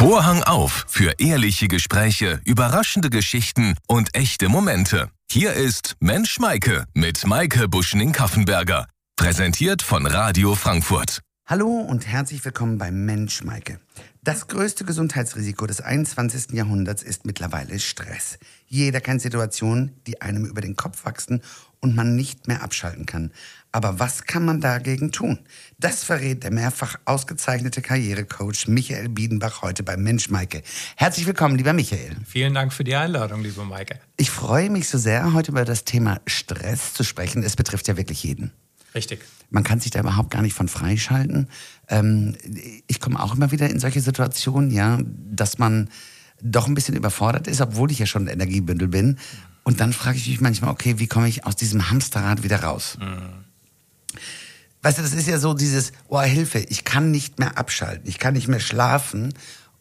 Vorhang auf für ehrliche Gespräche, überraschende Geschichten und echte Momente. Hier ist Mensch Maike mit Maike Buschning-Kaffenberger. Präsentiert von Radio Frankfurt. Hallo und herzlich willkommen bei Mensch Maike. Das größte Gesundheitsrisiko des 21. Jahrhunderts ist mittlerweile Stress. Jeder kennt Situationen, die einem über den Kopf wachsen und man nicht mehr abschalten kann. Aber was kann man dagegen tun? Das verrät der mehrfach ausgezeichnete Karrierecoach Michael Biedenbach heute bei Mensch Maike. Herzlich willkommen, lieber Michael. Vielen Dank für die Einladung, liebe Maike. Ich freue mich so sehr, heute über das Thema Stress zu sprechen. Es betrifft ja wirklich jeden. Richtig. Man kann sich da überhaupt gar nicht von freischalten. Ich komme auch immer wieder in solche Situationen, ja, dass man doch ein bisschen überfordert ist, obwohl ich ja schon ein Energiebündel bin. Und dann frage ich mich manchmal, okay, wie komme ich aus diesem Hamsterrad wieder raus? Weißt du, das ist ja so dieses, oh Hilfe, ich kann nicht mehr abschalten, ich kann nicht mehr schlafen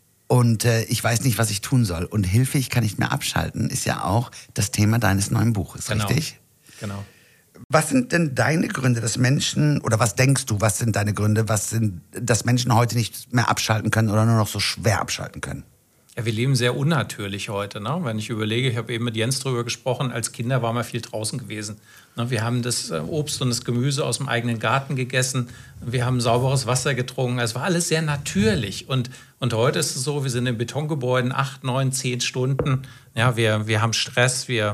und ich weiß nicht, was ich tun soll. Und Hilfe, ich kann nicht mehr abschalten, ist ja auch das Thema deines neuen Buches, Genau. richtig? Genau. Was sind denn deine Gründe, dass Menschen, oder was denkst du, was sind deine Gründe, dass Menschen heute nicht mehr abschalten können oder nur noch so schwer abschalten können? Ja, wir leben sehr unnatürlich heute. Ne? Wenn ich überlege, ich habe eben mit Jens drüber gesprochen, als Kinder waren wir viel draußen gewesen. Ne? Wir haben das Obst und das Gemüse aus dem eigenen Garten gegessen. Wir haben sauberes Wasser getrunken. Es war alles sehr natürlich. Und heute ist es so, wir sind in Betongebäuden 8, 9, 10 Stunden. Ja, wir haben Stress, wir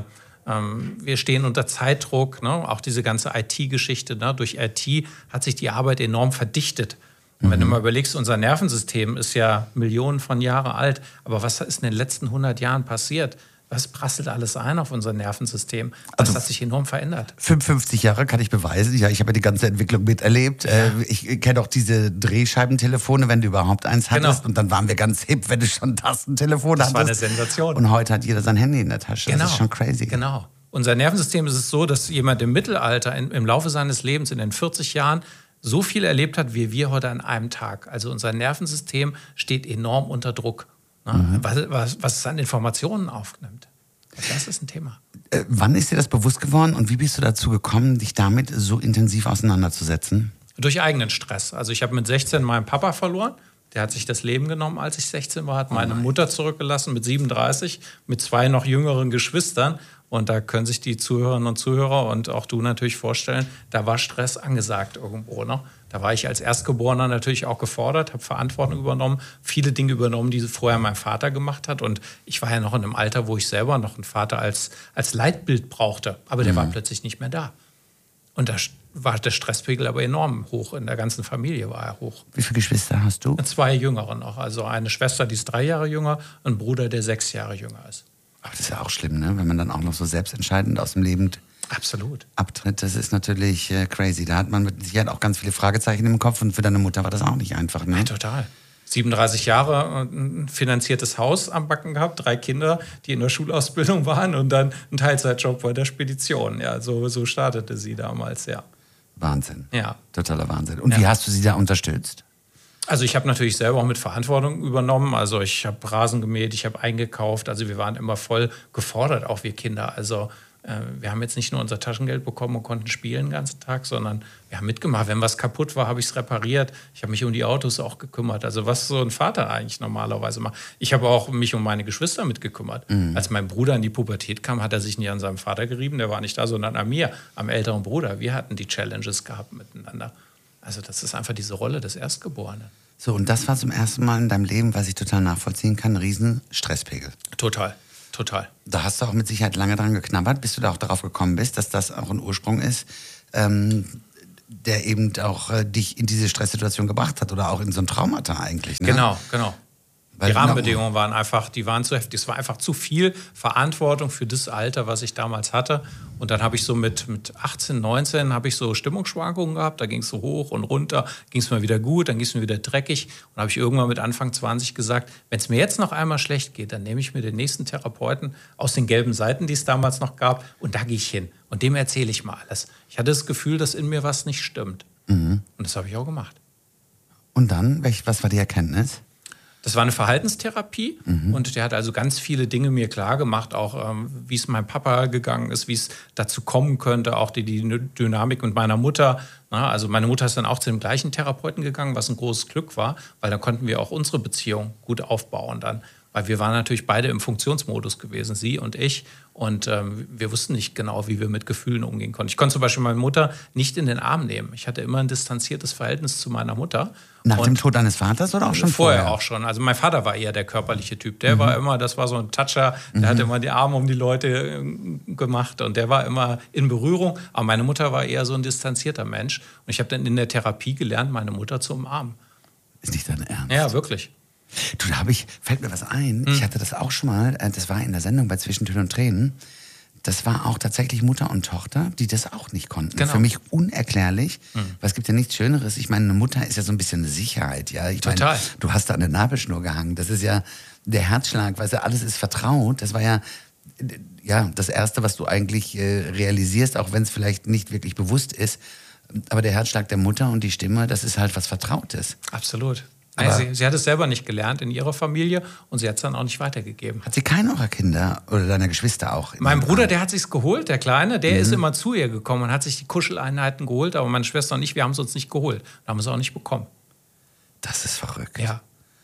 stehen unter Zeitdruck. Ne? Auch diese ganze IT-Geschichte. Ne? Durch IT hat sich die Arbeit enorm verdichtet. Und wenn du mal überlegst, unser Nervensystem ist ja Millionen von Jahren alt. Aber was ist in den letzten 100 Jahren passiert? Was prasselt alles ein auf unser Nervensystem? Das hat sich enorm verändert. 55 Jahre kann ich beweisen. Ja, ich habe ja die ganze Entwicklung miterlebt. Ja. Ich kenne auch diese Drehscheibentelefone, wenn du überhaupt eins hattest. Genau. Und dann waren wir ganz hip, wenn du schon Tastentelefon hattest. Das war eine Sensation. Und heute hat jeder sein Handy in der Tasche. Genau. Das ist schon crazy. Genau. Unser Nervensystem ist es so, dass jemand im Mittelalter im Laufe seines Lebens in den 40 Jahren so viel erlebt hat, wie wir heute an einem Tag. Also unser Nervensystem steht enorm unter Druck, ne? Was es an Informationen aufnimmt. Das ist ein Thema. Wann ist dir das bewusst geworden und wie bist du dazu gekommen, dich damit so intensiv auseinanderzusetzen? Durch eigenen Stress. Also ich habe mit 16 meinen Papa verloren. Der hat sich das Leben genommen, als ich 16 war, hat meine Mutter zurückgelassen mit 37, mit 2 noch jüngeren Geschwistern. Und da können sich die Zuhörerinnen und Zuhörer und auch du natürlich vorstellen, da war Stress angesagt irgendwo. Ne? Da war ich als Erstgeborener natürlich auch gefordert, habe Verantwortung übernommen, viele Dinge übernommen, die vorher mein Vater gemacht hat. Und ich war ja noch in einem Alter, wo ich selber noch einen Vater als Leitbild brauchte. Aber der war plötzlich nicht mehr da. Und da war der Stresspegel aber enorm hoch. In der ganzen Familie war er hoch. Wie viele Geschwister hast du? 2 Jüngere noch. Also eine Schwester, die ist 3 Jahre jünger, ein Bruder, der 6 Jahre jünger ist. Aber das ist ja auch schlimm, ne? Wenn man dann auch noch so selbstentscheidend aus dem Leben abtritt. Das ist natürlich crazy. Da hat man mit Sicherheit auch ganz viele Fragezeichen im Kopf. Und für deine Mutter war das auch nicht einfach, ne? Ja, total. 37 Jahre, ein finanziertes Haus am Backen gehabt, 3 Kinder, die in der Schulausbildung waren und dann ein Teilzeitjob bei der Spedition. Ja, so startete sie damals, ja. Wahnsinn. Ja. Totaler Wahnsinn. Und wie hast du sie da unterstützt? Also ich habe natürlich selber auch mit Verantwortung übernommen. Also ich habe Rasen gemäht, ich habe eingekauft. Also wir waren immer voll gefordert, auch wir Kinder. Also wir haben jetzt nicht nur unser Taschengeld bekommen und konnten spielen den ganzen Tag, sondern wir haben mitgemacht. Wenn was kaputt war, habe ich es repariert. Ich habe mich um die Autos auch gekümmert. Also was so ein Vater eigentlich normalerweise macht. Ich habe auch mich um meine Geschwister mitgekümmert. Als mein Bruder in die Pubertät kam, hat er sich nicht an seinem Vater gerieben. Der war nicht da, sondern an mir, am älteren Bruder. Wir hatten die Challenges gehabt miteinander. Also das ist einfach diese Rolle des Erstgeborenen. So, und das war zum ersten Mal in deinem Leben, was ich total nachvollziehen kann, ein riesen Stresspegel. Total. Da hast du auch mit Sicherheit lange dran geknabbert, bis du da auch darauf gekommen bist, dass das auch ein Ursprung ist, der eben auch dich in diese Stresssituation gebracht hat oder auch in so ein Traumata eigentlich. Ne? Genau. Weil die Rahmenbedingungen waren zu heftig. Es war einfach zu viel Verantwortung für das Alter, was ich damals hatte. Und dann habe ich so mit 18, 19 habe ich so Stimmungsschwankungen gehabt. Da ging es so hoch und runter, ging es mir wieder gut, dann ging es mir wieder dreckig. Und habe ich irgendwann mit Anfang 20 gesagt, wenn es mir jetzt noch einmal schlecht geht, dann nehme ich mir den nächsten Therapeuten aus den gelben Seiten, die es damals noch gab, und da gehe ich hin. Und dem erzähle ich mal alles. Ich hatte das Gefühl, dass in mir was nicht stimmt. Und das habe ich auch gemacht. Und dann, was war die Erkenntnis? Das war eine Verhaltenstherapie und der hat also ganz viele Dinge mir klar gemacht, auch wie es meinem Papa gegangen ist, wie es dazu kommen könnte, auch die Dynamik mit meiner Mutter. Na, also meine Mutter ist dann auch zu dem gleichen Therapeuten gegangen, was ein großes Glück war, weil dann konnten wir auch unsere Beziehung gut aufbauen dann. Weil wir waren natürlich beide im Funktionsmodus gewesen, sie und ich. Und wir wussten nicht genau, wie wir mit Gefühlen umgehen konnten. Ich konnte zum Beispiel meine Mutter nicht in den Arm nehmen. Ich hatte immer ein distanziertes Verhältnis zu meiner Mutter. Nach dem Tod deines Vaters oder auch schon vorher? Vorher auch schon. Also mein Vater war eher der körperliche Typ. Der war immer, das war so ein Toucher, der hat immer die Arme um die Leute gemacht und der war immer in Berührung. Aber meine Mutter war eher so ein distanzierter Mensch. Und ich habe dann in der Therapie gelernt, meine Mutter zu umarmen. Ist nicht dein Ernst? Ja, wirklich. Du, fällt mir was ein. Ich hatte das auch schon mal, das war in der Sendung bei Zwischentönen und Tränen. Das war auch tatsächlich Mutter und Tochter, die das auch nicht konnten. Genau. Für mich unerklärlich, weil es gibt ja nichts Schöneres. Ich meine, eine Mutter ist ja so ein bisschen eine Sicherheit. Ja? Total. Meine, du hast da an der Nabelschnur gehangen. Das ist ja der Herzschlag, weißt du, alles ist vertraut. Das war ja das Erste, was du eigentlich realisierst, auch wenn es vielleicht nicht wirklich bewusst ist. Aber der Herzschlag der Mutter und die Stimme, das ist halt was Vertrautes. Absolut. Sie hat es selber nicht gelernt in ihrer Familie und sie hat es dann auch nicht weitergegeben. Hat sie keine eurer Kinder oder deiner Geschwister auch? Mein Bruder, der hat sich's geholt, der Kleine, der ist immer zu ihr gekommen und hat sich die Kuscheleinheiten geholt, aber meine Schwester und ich, wir haben es uns nicht geholt. Wir haben es auch nicht bekommen. Das ist verrückt. Ja.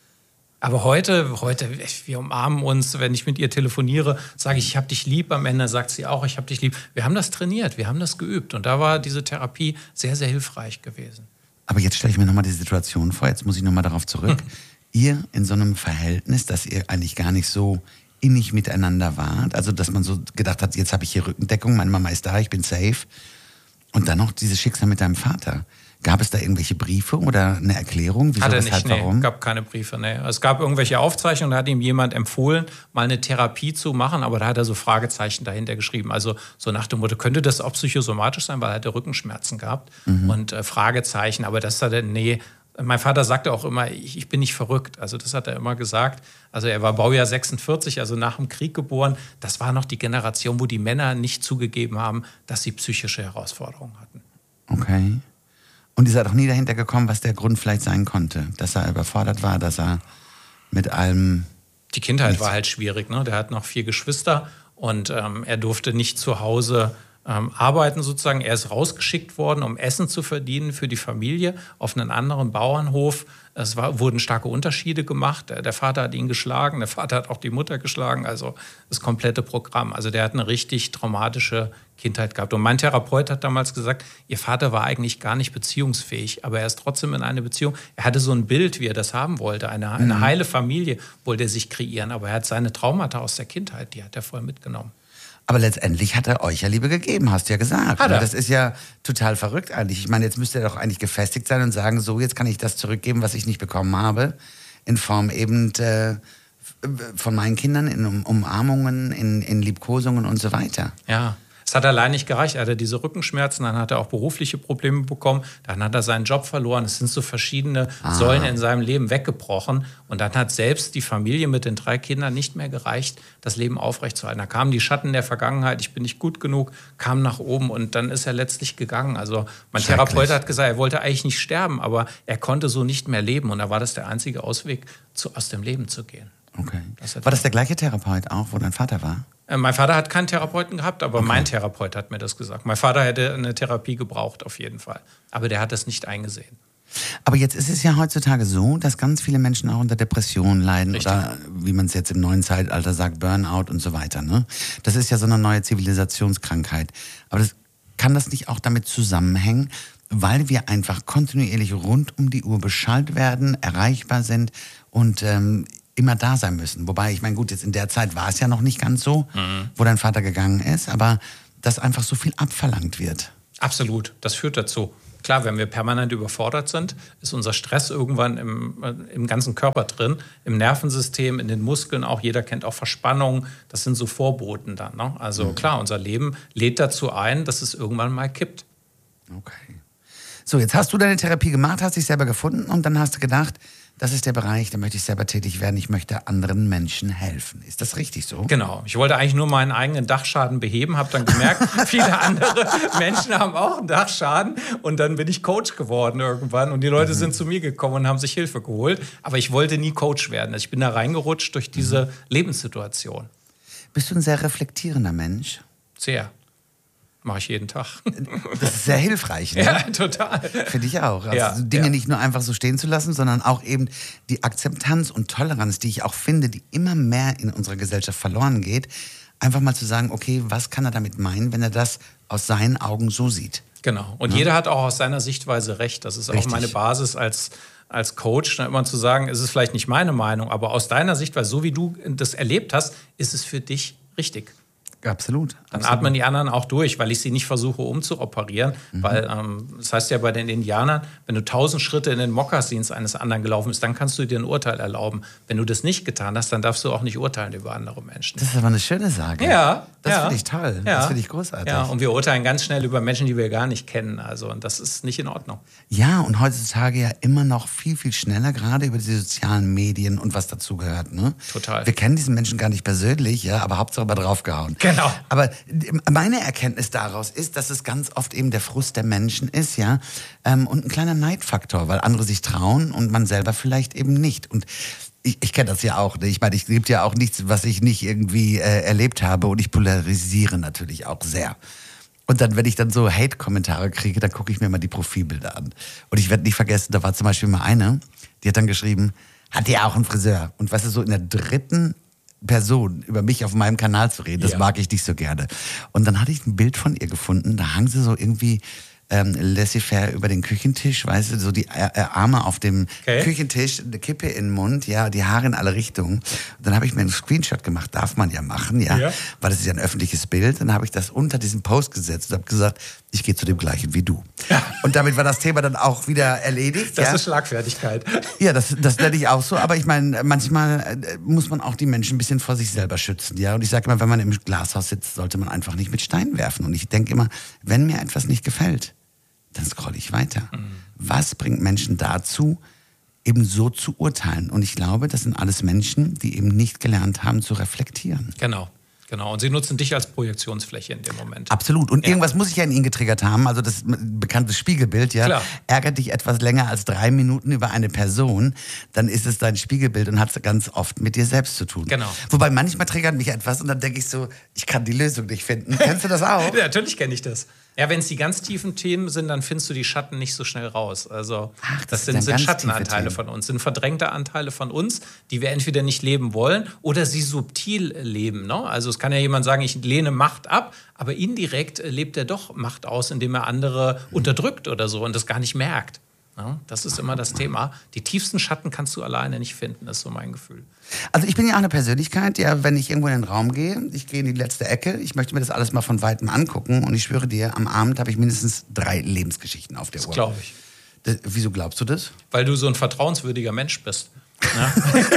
Aber heute, wir umarmen uns, wenn ich mit ihr telefoniere, sage ich hab dich lieb, am Ende sagt sie auch, ich hab dich lieb. Wir haben das trainiert, wir haben das geübt und da war diese Therapie sehr, sehr hilfreich gewesen. Aber jetzt stelle ich mir nochmal die Situation vor, jetzt muss ich nochmal darauf zurück. Ihr in so einem Verhältnis, dass ihr eigentlich gar nicht so innig miteinander wart, also dass man so gedacht hat, jetzt habe ich hier Rückendeckung, meine Mama ist da, ich bin safe. Und dann noch dieses Schicksal mit deinem Vater. Gab es da irgendwelche Briefe oder eine Erklärung? Wieso, weshalb, warum? Es gab keine Briefe, nee. Es gab irgendwelche Aufzeichnungen, da hat ihm jemand empfohlen, mal eine Therapie zu machen, aber da hat er so Fragezeichen dahinter geschrieben. Also so nach dem Motto, könnte das auch psychosomatisch sein, weil er hatte Rückenschmerzen gehabt und Fragezeichen, aber das hat er, nee. Mein Vater sagte auch immer, ich bin nicht verrückt. Also das hat er immer gesagt. Also er war Baujahr 46, also nach dem Krieg geboren. Das war noch die Generation, wo die Männer nicht zugegeben haben, dass sie psychische Herausforderungen hatten. Okay. Und ihr seid auch nie dahinter gekommen, was der Grund vielleicht sein konnte? Dass er überfordert war, dass er mit allem... Die Kindheit war halt schwierig, ne? Der hat noch 4 Geschwister und er durfte nicht zu Hause arbeiten sozusagen. Er ist rausgeschickt worden, um Essen zu verdienen für die Familie auf einen anderen Bauernhof. Wurden starke Unterschiede gemacht. Der Vater hat ihn geschlagen, der Vater hat auch die Mutter geschlagen, also das komplette Programm. Also der hat eine richtig traumatische Kindheit gehabt. Und mein Therapeut hat damals gesagt, ihr Vater war eigentlich gar nicht beziehungsfähig, aber er ist trotzdem in eine Beziehung. Er hatte so ein Bild, wie er das haben wollte. Eine heile Familie wollte er sich kreieren, aber er hat seine Traumata aus der Kindheit, die hat er voll mitgenommen. Aber letztendlich hat er euch ja Liebe gegeben, hast du ja gesagt. Hat er. Das ist ja total verrückt eigentlich. Ich meine, jetzt müsste er doch eigentlich gefestigt sein und sagen, so, jetzt kann ich das zurückgeben, was ich nicht bekommen habe. In Form eben von meinen Kindern, in Umarmungen, in Liebkosungen und so weiter. Ja. Es hat allein nicht gereicht. Er hatte diese Rückenschmerzen, dann hat er auch berufliche Probleme bekommen, dann hat er seinen Job verloren. Es sind so verschiedene Säulen in seinem Leben weggebrochen. Und dann hat selbst die Familie mit den 3 Kindern nicht mehr gereicht, das Leben aufrechtzuerhalten. Da kamen die Schatten der Vergangenheit, ich bin nicht gut genug, kam nach oben und dann ist er letztlich gegangen. Also mein Therapeut hat gesagt, er wollte eigentlich nicht sterben, aber er konnte so nicht mehr leben. Und da war das der einzige Ausweg, aus dem Leben zu gehen. Okay. War das der gleiche Therapeut auch, wo dein Vater war? Mein Vater hat keinen Therapeuten gehabt, aber mein Therapeut hat mir das gesagt. Mein Vater hätte eine Therapie gebraucht, auf jeden Fall. Aber der hat das nicht eingesehen. Aber jetzt ist es ja heutzutage so, dass ganz viele Menschen auch unter Depressionen leiden. Richtig. Oder wie man es jetzt im neuen Zeitalter sagt, Burnout und so weiter. Ne? Das ist ja so eine neue Zivilisationskrankheit. Aber kann das nicht auch damit zusammenhängen, weil wir einfach kontinuierlich rund um die Uhr beschallt werden, erreichbar sind und immer da sein müssen. Wobei, ich meine, gut, jetzt in der Zeit war es ja noch nicht ganz so, wo dein Vater gegangen ist, aber dass einfach so viel abverlangt wird. Absolut, das führt dazu. Klar, wenn wir permanent überfordert sind, ist unser Stress irgendwann im ganzen Körper drin, im Nervensystem, in den Muskeln auch. Jeder kennt auch Verspannungen. Das sind so Vorboten dann. Ne? Also klar, unser Leben lädt dazu ein, dass es irgendwann mal kippt. Okay. So, jetzt hast du deine Therapie gemacht, hast dich selber gefunden und dann hast du gedacht, das ist der Bereich, da möchte ich selber tätig werden, ich möchte anderen Menschen helfen. Ist das richtig so? Genau. Ich wollte eigentlich nur meinen eigenen Dachschaden beheben, habe dann gemerkt, viele andere Menschen haben auch einen Dachschaden und dann bin ich Coach geworden irgendwann und die Leute sind zu mir gekommen und haben sich Hilfe geholt. Aber ich wollte nie Coach werden. Ich bin da reingerutscht durch diese Lebenssituation. Bist du ein sehr reflektierender Mensch? Sehr. Mache ich jeden Tag. Das ist sehr hilfreich, ne? Ja, total. Finde ich auch. Also Ja, Dinge ja. nicht nur einfach so stehen zu lassen, sondern auch eben die Akzeptanz und Toleranz, die ich auch finde, die immer mehr in unserer Gesellschaft verloren geht, einfach mal zu sagen, okay, was kann er damit meinen, wenn er das aus seinen Augen so sieht? Genau. Und jeder hat auch aus seiner Sichtweise recht. Das ist Richtig. auch meine Basis als Coach, immer zu sagen, es ist vielleicht nicht meine Meinung, aber aus deiner Sichtweise, so wie du das erlebt hast, ist es für dich richtig. Absolut. Dann atmen die anderen auch durch, weil ich sie nicht versuche umzuoperieren. Weil das heißt ja bei den Indianern, wenn du 1000 Schritte in den Mokassins eines anderen gelaufen bist, dann kannst du dir ein Urteil erlauben. Wenn du das nicht getan hast, dann darfst du auch nicht urteilen über andere Menschen. Das ist aber eine schöne Sage. Ja, Das ja. finde ich toll. Ja. Das finde ich großartig. Ja, und wir urteilen ganz schnell über Menschen, die wir gar nicht kennen. Also, und das ist nicht in Ordnung. Ja, und heutzutage ja immer noch viel, viel schneller, gerade über die sozialen Medien und was dazu gehört. Ne? Total. Wir kennen diesen Menschen gar nicht persönlich, ja, aber Hauptsache mal draufgehauen. Genau. Aber meine Erkenntnis daraus ist, dass es ganz oft eben der Frust der Menschen ist, ja, und ein kleiner Neidfaktor, weil andere sich trauen und man selber vielleicht eben nicht. Und ich kenne das ja auch. Ne? Ich meine, es gibt ja auch nichts, was ich nicht irgendwie erlebt habe, und ich polarisiere natürlich auch sehr. Und dann, wenn ich dann so Hate-Kommentare kriege, dann gucke ich mir mal die Profilbilder an. Und ich werde nicht vergessen, da war zum Beispiel mal eine, die hat dann geschrieben, hat die auch einen Friseur? Und weißt du, so in der dritten Person über mich auf meinem Kanal zu reden, das mag ich nicht so gerne. Und dann hatte ich ein Bild von ihr gefunden, da hang sie so irgendwie laissez-faire über den Küchentisch, weißt du, so die Arme auf dem Küchentisch, eine Kippe in den Mund, ja, die Haare in alle Richtungen. Und dann habe ich mir einen Screenshot gemacht, darf man ja machen, ja, weil das ist ja ein öffentliches Bild. Dann habe ich das unter diesen Post gesetzt und habe gesagt, ich gehe zu dem gleichen wie du. Ja. Und damit war das Thema dann auch wieder erledigt. Das ist Schlagfertigkeit. Ja, das nenne ich auch so. Aber ich meine, manchmal muss man auch die Menschen ein bisschen vor sich selber schützen. Ja? Und ich sage immer, wenn man im Glashaus sitzt, sollte man einfach nicht mit Steinen werfen. Und ich denke immer, wenn mir etwas nicht gefällt, dann scrolle ich weiter. Was bringt Menschen dazu, eben so zu urteilen? Und ich glaube, das sind alles Menschen, die eben nicht gelernt haben zu reflektieren. Genau. Und sie nutzen dich als Projektionsfläche in dem Moment. Absolut. Und irgendwas muss ich ja in ihnen getriggert haben. Also das bekannte Spiegelbild, ja. Klar. Ärgert dich etwas länger als 3 Minuten über eine Person, dann ist es dein Spiegelbild und hat es ganz oft mit dir selbst zu tun. Genau. Wobei manchmal triggert mich etwas und dann denke ich so, ich kann die Lösung nicht finden. Kennst du das auch? Ja, natürlich kenne ich das. Ja, wenn es die ganz tiefen Themen sind, dann findest du die Schatten nicht so schnell raus. Also das sind Schattenanteile von uns, sind verdrängte Anteile von uns, die wir entweder nicht leben wollen oder sie subtil leben. Ne? Also es kann ja jemand sagen, ich lehne Macht ab, aber indirekt lebt er doch Macht aus, indem er andere unterdrückt oder so und das gar nicht merkt. Ja, das ist immer das Thema. Die tiefsten Schatten kannst du alleine nicht finden, das ist so mein Gefühl. Also ich bin ja auch eine Persönlichkeit, ja, wenn ich irgendwo in den Raum gehe, ich gehe in die letzte Ecke, ich möchte mir das alles mal von Weitem angucken und ich schwöre dir, am Abend habe ich mindestens 3 Lebensgeschichten auf der Uhr. Das glaube ich. Wieso glaubst du das? Weil du so ein vertrauenswürdiger Mensch bist. Ja?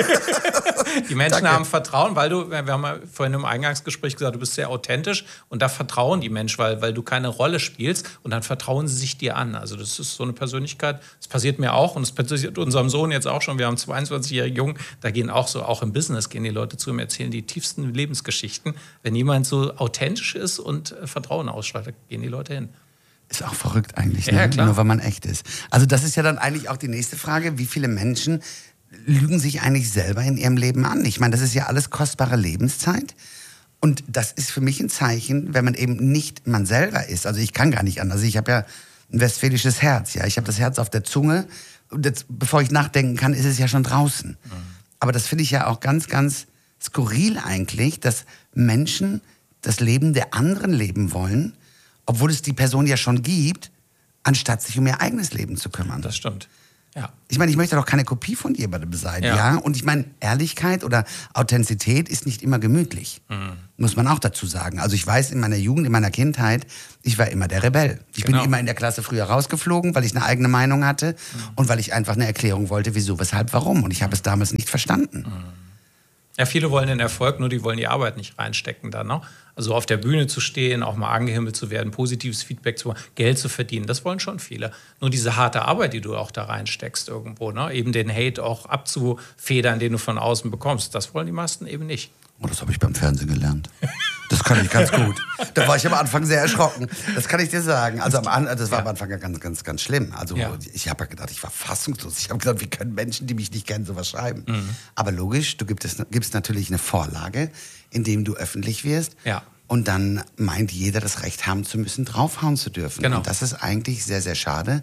Die Menschen Danke. haben Vertrauen, weil wir haben ja vorhin im Eingangsgespräch gesagt, du bist sehr authentisch und da vertrauen die Menschen, weil du keine Rolle spielst und dann vertrauen sie sich dir an. Also das ist so eine Persönlichkeit, das passiert mir auch und das passiert unserem Sohn jetzt auch schon. Wir haben einen 22-jährigen Jungen, da gehen auch so, auch im Business gehen die Leute zu ihm, erzählen die tiefsten Lebensgeschichten. Wenn jemand so authentisch ist und Vertrauen ausstrahlt, gehen die Leute hin. Ist auch verrückt eigentlich, ne? Ja, klar. Nur weil man echt ist. Also das ist ja dann eigentlich auch die nächste Frage, wie viele Menschen lügen sich eigentlich selber in ihrem Leben an? Ich meine, das ist ja alles kostbare Lebenszeit. Und das ist für mich ein Zeichen, wenn man eben nicht man selber ist. Also ich kann gar nicht anders. Ich habe ja ein westfälisches Herz. Ja, ich habe das Herz auf der Zunge. Und jetzt, bevor ich nachdenken kann, ist es ja schon draußen. Aber das finde ich ja auch ganz, ganz skurril eigentlich, dass Menschen das Leben der anderen leben wollen, obwohl es die Person ja schon gibt, anstatt sich um ihr eigenes Leben zu kümmern. Das stimmt. Ja. Ich meine, ich möchte doch keine Kopie von jemandem sein, ja? Und ich meine, Ehrlichkeit oder Authentizität ist nicht immer gemütlich. Muss man auch dazu sagen. Also ich weiß, in meiner Jugend, in meiner Kindheit, ich war immer der Rebell. Ich bin immer in der Klasse früher rausgeflogen, weil ich eine eigene Meinung hatte und weil ich einfach eine Erklärung wollte, wieso, weshalb, warum. Und ich habe es damals nicht verstanden. Ja, viele wollen den Erfolg, nur die wollen die Arbeit nicht reinstecken dann. Ne? Also auf der Bühne zu stehen, auch mal angehimmelt zu werden, positives Feedback zu machen, Geld zu verdienen, das wollen schon viele. Nur diese harte Arbeit, die du auch da reinsteckst irgendwo, ne? Eben den Hate auch abzufedern, den du von außen bekommst, das wollen die meisten eben nicht. Oh, das habe ich beim Fernsehen gelernt. Das kann ich ganz gut. Da war ich am Anfang sehr erschrocken. Das kann ich dir sagen. Also das war am Anfang ja ganz schlimm. Also ich habe ja gedacht, ich war fassungslos. Ich habe gedacht, wie können Menschen, die mich nicht kennen, sowas schreiben? Aber logisch, du gibst natürlich eine Vorlage, indem du öffentlich wirst. Ja. Und dann meint jeder, das Recht haben zu müssen, draufhauen zu dürfen. Genau. Und das ist eigentlich sehr, sehr schade.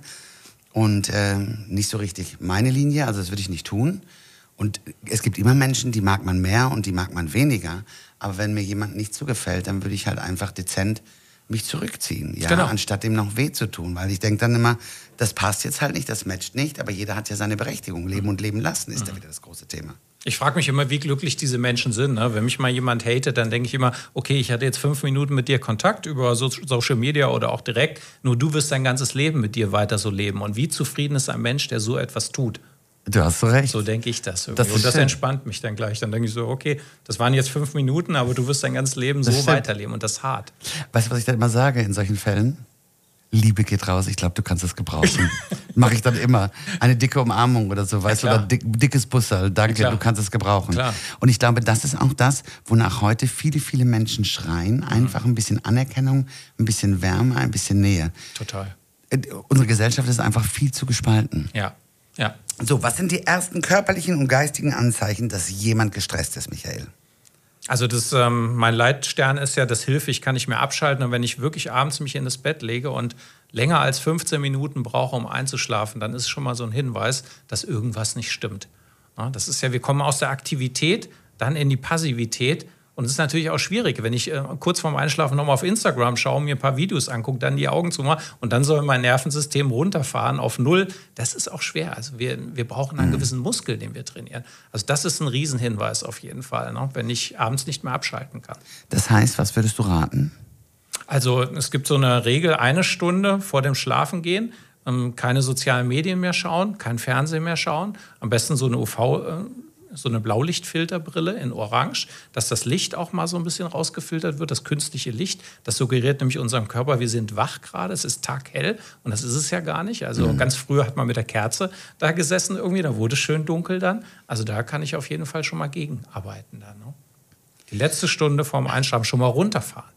Und nicht so richtig meine Linie. Also das würde ich nicht tun. Und es gibt immer Menschen, die mag man mehr und die mag man weniger. Aber wenn mir jemand nicht zugefällt, dann würde ich halt einfach dezent mich zurückziehen. Ja, genau. Anstatt dem noch weh zu tun. Weil ich denke dann immer, das passt jetzt halt nicht, das matcht nicht. Aber jeder hat ja seine Berechtigung. Leben und leben lassen ist da wieder das große Thema. Ich frage mich immer, wie glücklich diese Menschen sind. Ne? Wenn mich mal jemand hatet, dann denke ich immer, okay, ich hatte jetzt 5 Minuten mit dir Kontakt über Social Media oder auch direkt. Nur du wirst dein ganzes Leben mit dir weiter so leben. Und wie zufrieden ist ein Mensch, der so etwas tut? Du hast so recht. So denke ich das irgendwie. Und das entspannt mich dann gleich. Dann denke ich so, okay, das waren jetzt 5 Minuten, aber du wirst dein ganzes Leben so weiterleben und das ist hart. Weißt du, was ich dann immer sage in solchen Fällen? Liebe geht raus, ich glaube, du kannst es gebrauchen. Mache ich dann immer. Eine dicke Umarmung oder so, weißt du, oder dickes Busserl, danke, du kannst es gebrauchen. Klar. Und ich glaube, das ist auch das, wonach heute viele, viele Menschen schreien. Einfach ein bisschen Anerkennung, ein bisschen Wärme, ein bisschen Nähe. Total. Unsere Gesellschaft ist einfach viel zu gespalten. Ja. So, was sind die ersten körperlichen und geistigen Anzeichen, dass jemand gestresst ist, Michael? Also mein Leitstern ist ja, das hilft, ich kann nicht mehr abschalten. Und wenn ich wirklich abends mich in das Bett lege und länger als 15 Minuten brauche, um einzuschlafen, dann ist es schon mal so ein Hinweis, dass irgendwas nicht stimmt. Ja, das ist ja, wir kommen aus der Aktivität dann in die Passivität. Und es ist natürlich auch schwierig, wenn ich kurz vorm Einschlafen nochmal auf Instagram schaue, mir ein paar Videos angucke, dann die Augen zumache und dann soll mein Nervensystem runterfahren auf 0. Das ist auch schwer. Also wir brauchen einen gewissen Muskel, den wir trainieren. Also das ist ein Riesenhinweis auf jeden Fall, ne? Wenn ich abends nicht mehr abschalten kann. Das heißt, was würdest du raten? Also es gibt so eine Regel, 1 Stunde vor dem Schlafengehen, keine sozialen Medien mehr schauen, kein Fernsehen mehr schauen, am besten so eine Blaulichtfilterbrille in Orange, dass das Licht auch mal so ein bisschen rausgefiltert wird, das künstliche Licht. Das suggeriert nämlich unserem Körper, wir sind wach gerade, es ist taghell und das ist es ja gar nicht. Also ganz früher hat man mit der Kerze da gesessen irgendwie, da wurde es schön dunkel dann. Also da kann ich auf jeden Fall schon mal gegenarbeiten dann. Ne? Die letzte Stunde vorm Einschlafen schon mal runterfahren.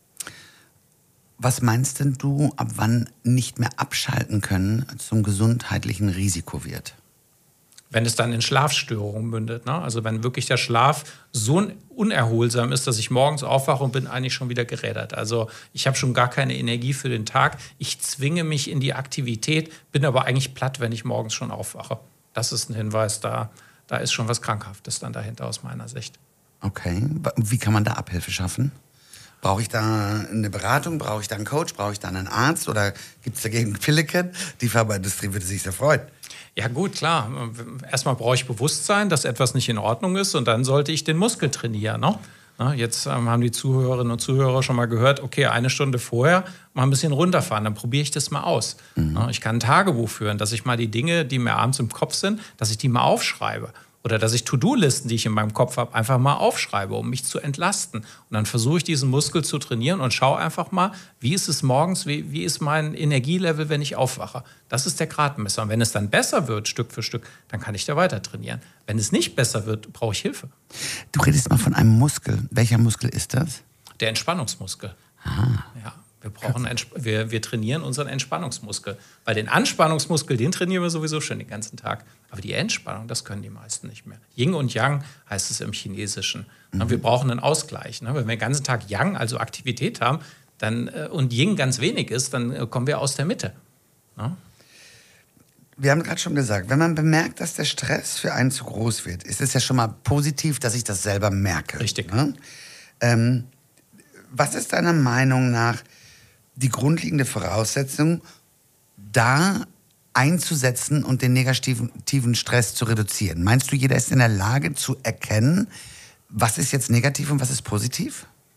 Was meinst denn du, ab wann nicht mehr abschalten können zum gesundheitlichen Risiko wird? Wenn es dann in Schlafstörungen mündet. Ne? Also wenn wirklich der Schlaf so unerholsam ist, dass ich morgens aufwache und bin eigentlich schon wieder gerädert. Also ich habe schon gar keine Energie für den Tag. Ich zwinge mich in die Aktivität, bin aber eigentlich platt, wenn ich morgens schon aufwache. Das ist ein Hinweis, da ist schon was Krankhaftes dann dahinter aus meiner Sicht. Okay, wie kann man da Abhilfe schaffen? Brauche ich da eine Beratung? Brauche ich da einen Coach? Brauche ich da einen Arzt? Oder gibt es dagegen Pilleken? Die Pharmaindustrie würde sich sehr freuen. Ja gut, klar. Erstmal brauche ich Bewusstsein, dass etwas nicht in Ordnung ist und dann sollte ich den Muskel trainieren. Ne? Jetzt haben die Zuhörerinnen und Zuhörer schon mal gehört, okay, 1 Stunde vorher mal ein bisschen runterfahren, dann probiere ich das mal aus. Ich kann ein Tagebuch führen, dass ich mal die Dinge, die mir abends im Kopf sind, dass ich die mal aufschreibe. Oder dass ich To-Do-Listen, die ich in meinem Kopf habe, einfach mal aufschreibe, um mich zu entlasten. Und dann versuche ich, diesen Muskel zu trainieren und schaue einfach mal, wie ist es morgens, wie ist mein Energielevel, wenn ich aufwache. Das ist der Gradmesser. Und wenn es dann besser wird, Stück für Stück, dann kann ich da weiter trainieren. Wenn es nicht besser wird, brauche ich Hilfe. Du redest mal von einem Muskel. Welcher Muskel ist das? Der Entspannungsmuskel. Ja. Wir trainieren unseren Entspannungsmuskel. Weil den Anspannungsmuskel, den trainieren wir sowieso schon den ganzen Tag. Aber die Entspannung, das können die meisten nicht mehr. Yin und Yang heißt es im Chinesischen. Wir brauchen einen Ausgleich. Wenn wir den ganzen Tag Yang, also Aktivität haben, und Yin ganz wenig ist, dann kommen wir aus der Mitte. Wir haben gerade schon gesagt, wenn man bemerkt, dass der Stress für einen zu groß wird, ist es ja schon mal positiv, dass ich das selber merke. Richtig. Was ist deiner Meinung nach die grundlegende Voraussetzung, da einzusetzen und den negativen Stress zu reduzieren? Meinst du, jeder ist in der Lage zu erkennen, was ist jetzt negativ und was ist positiv?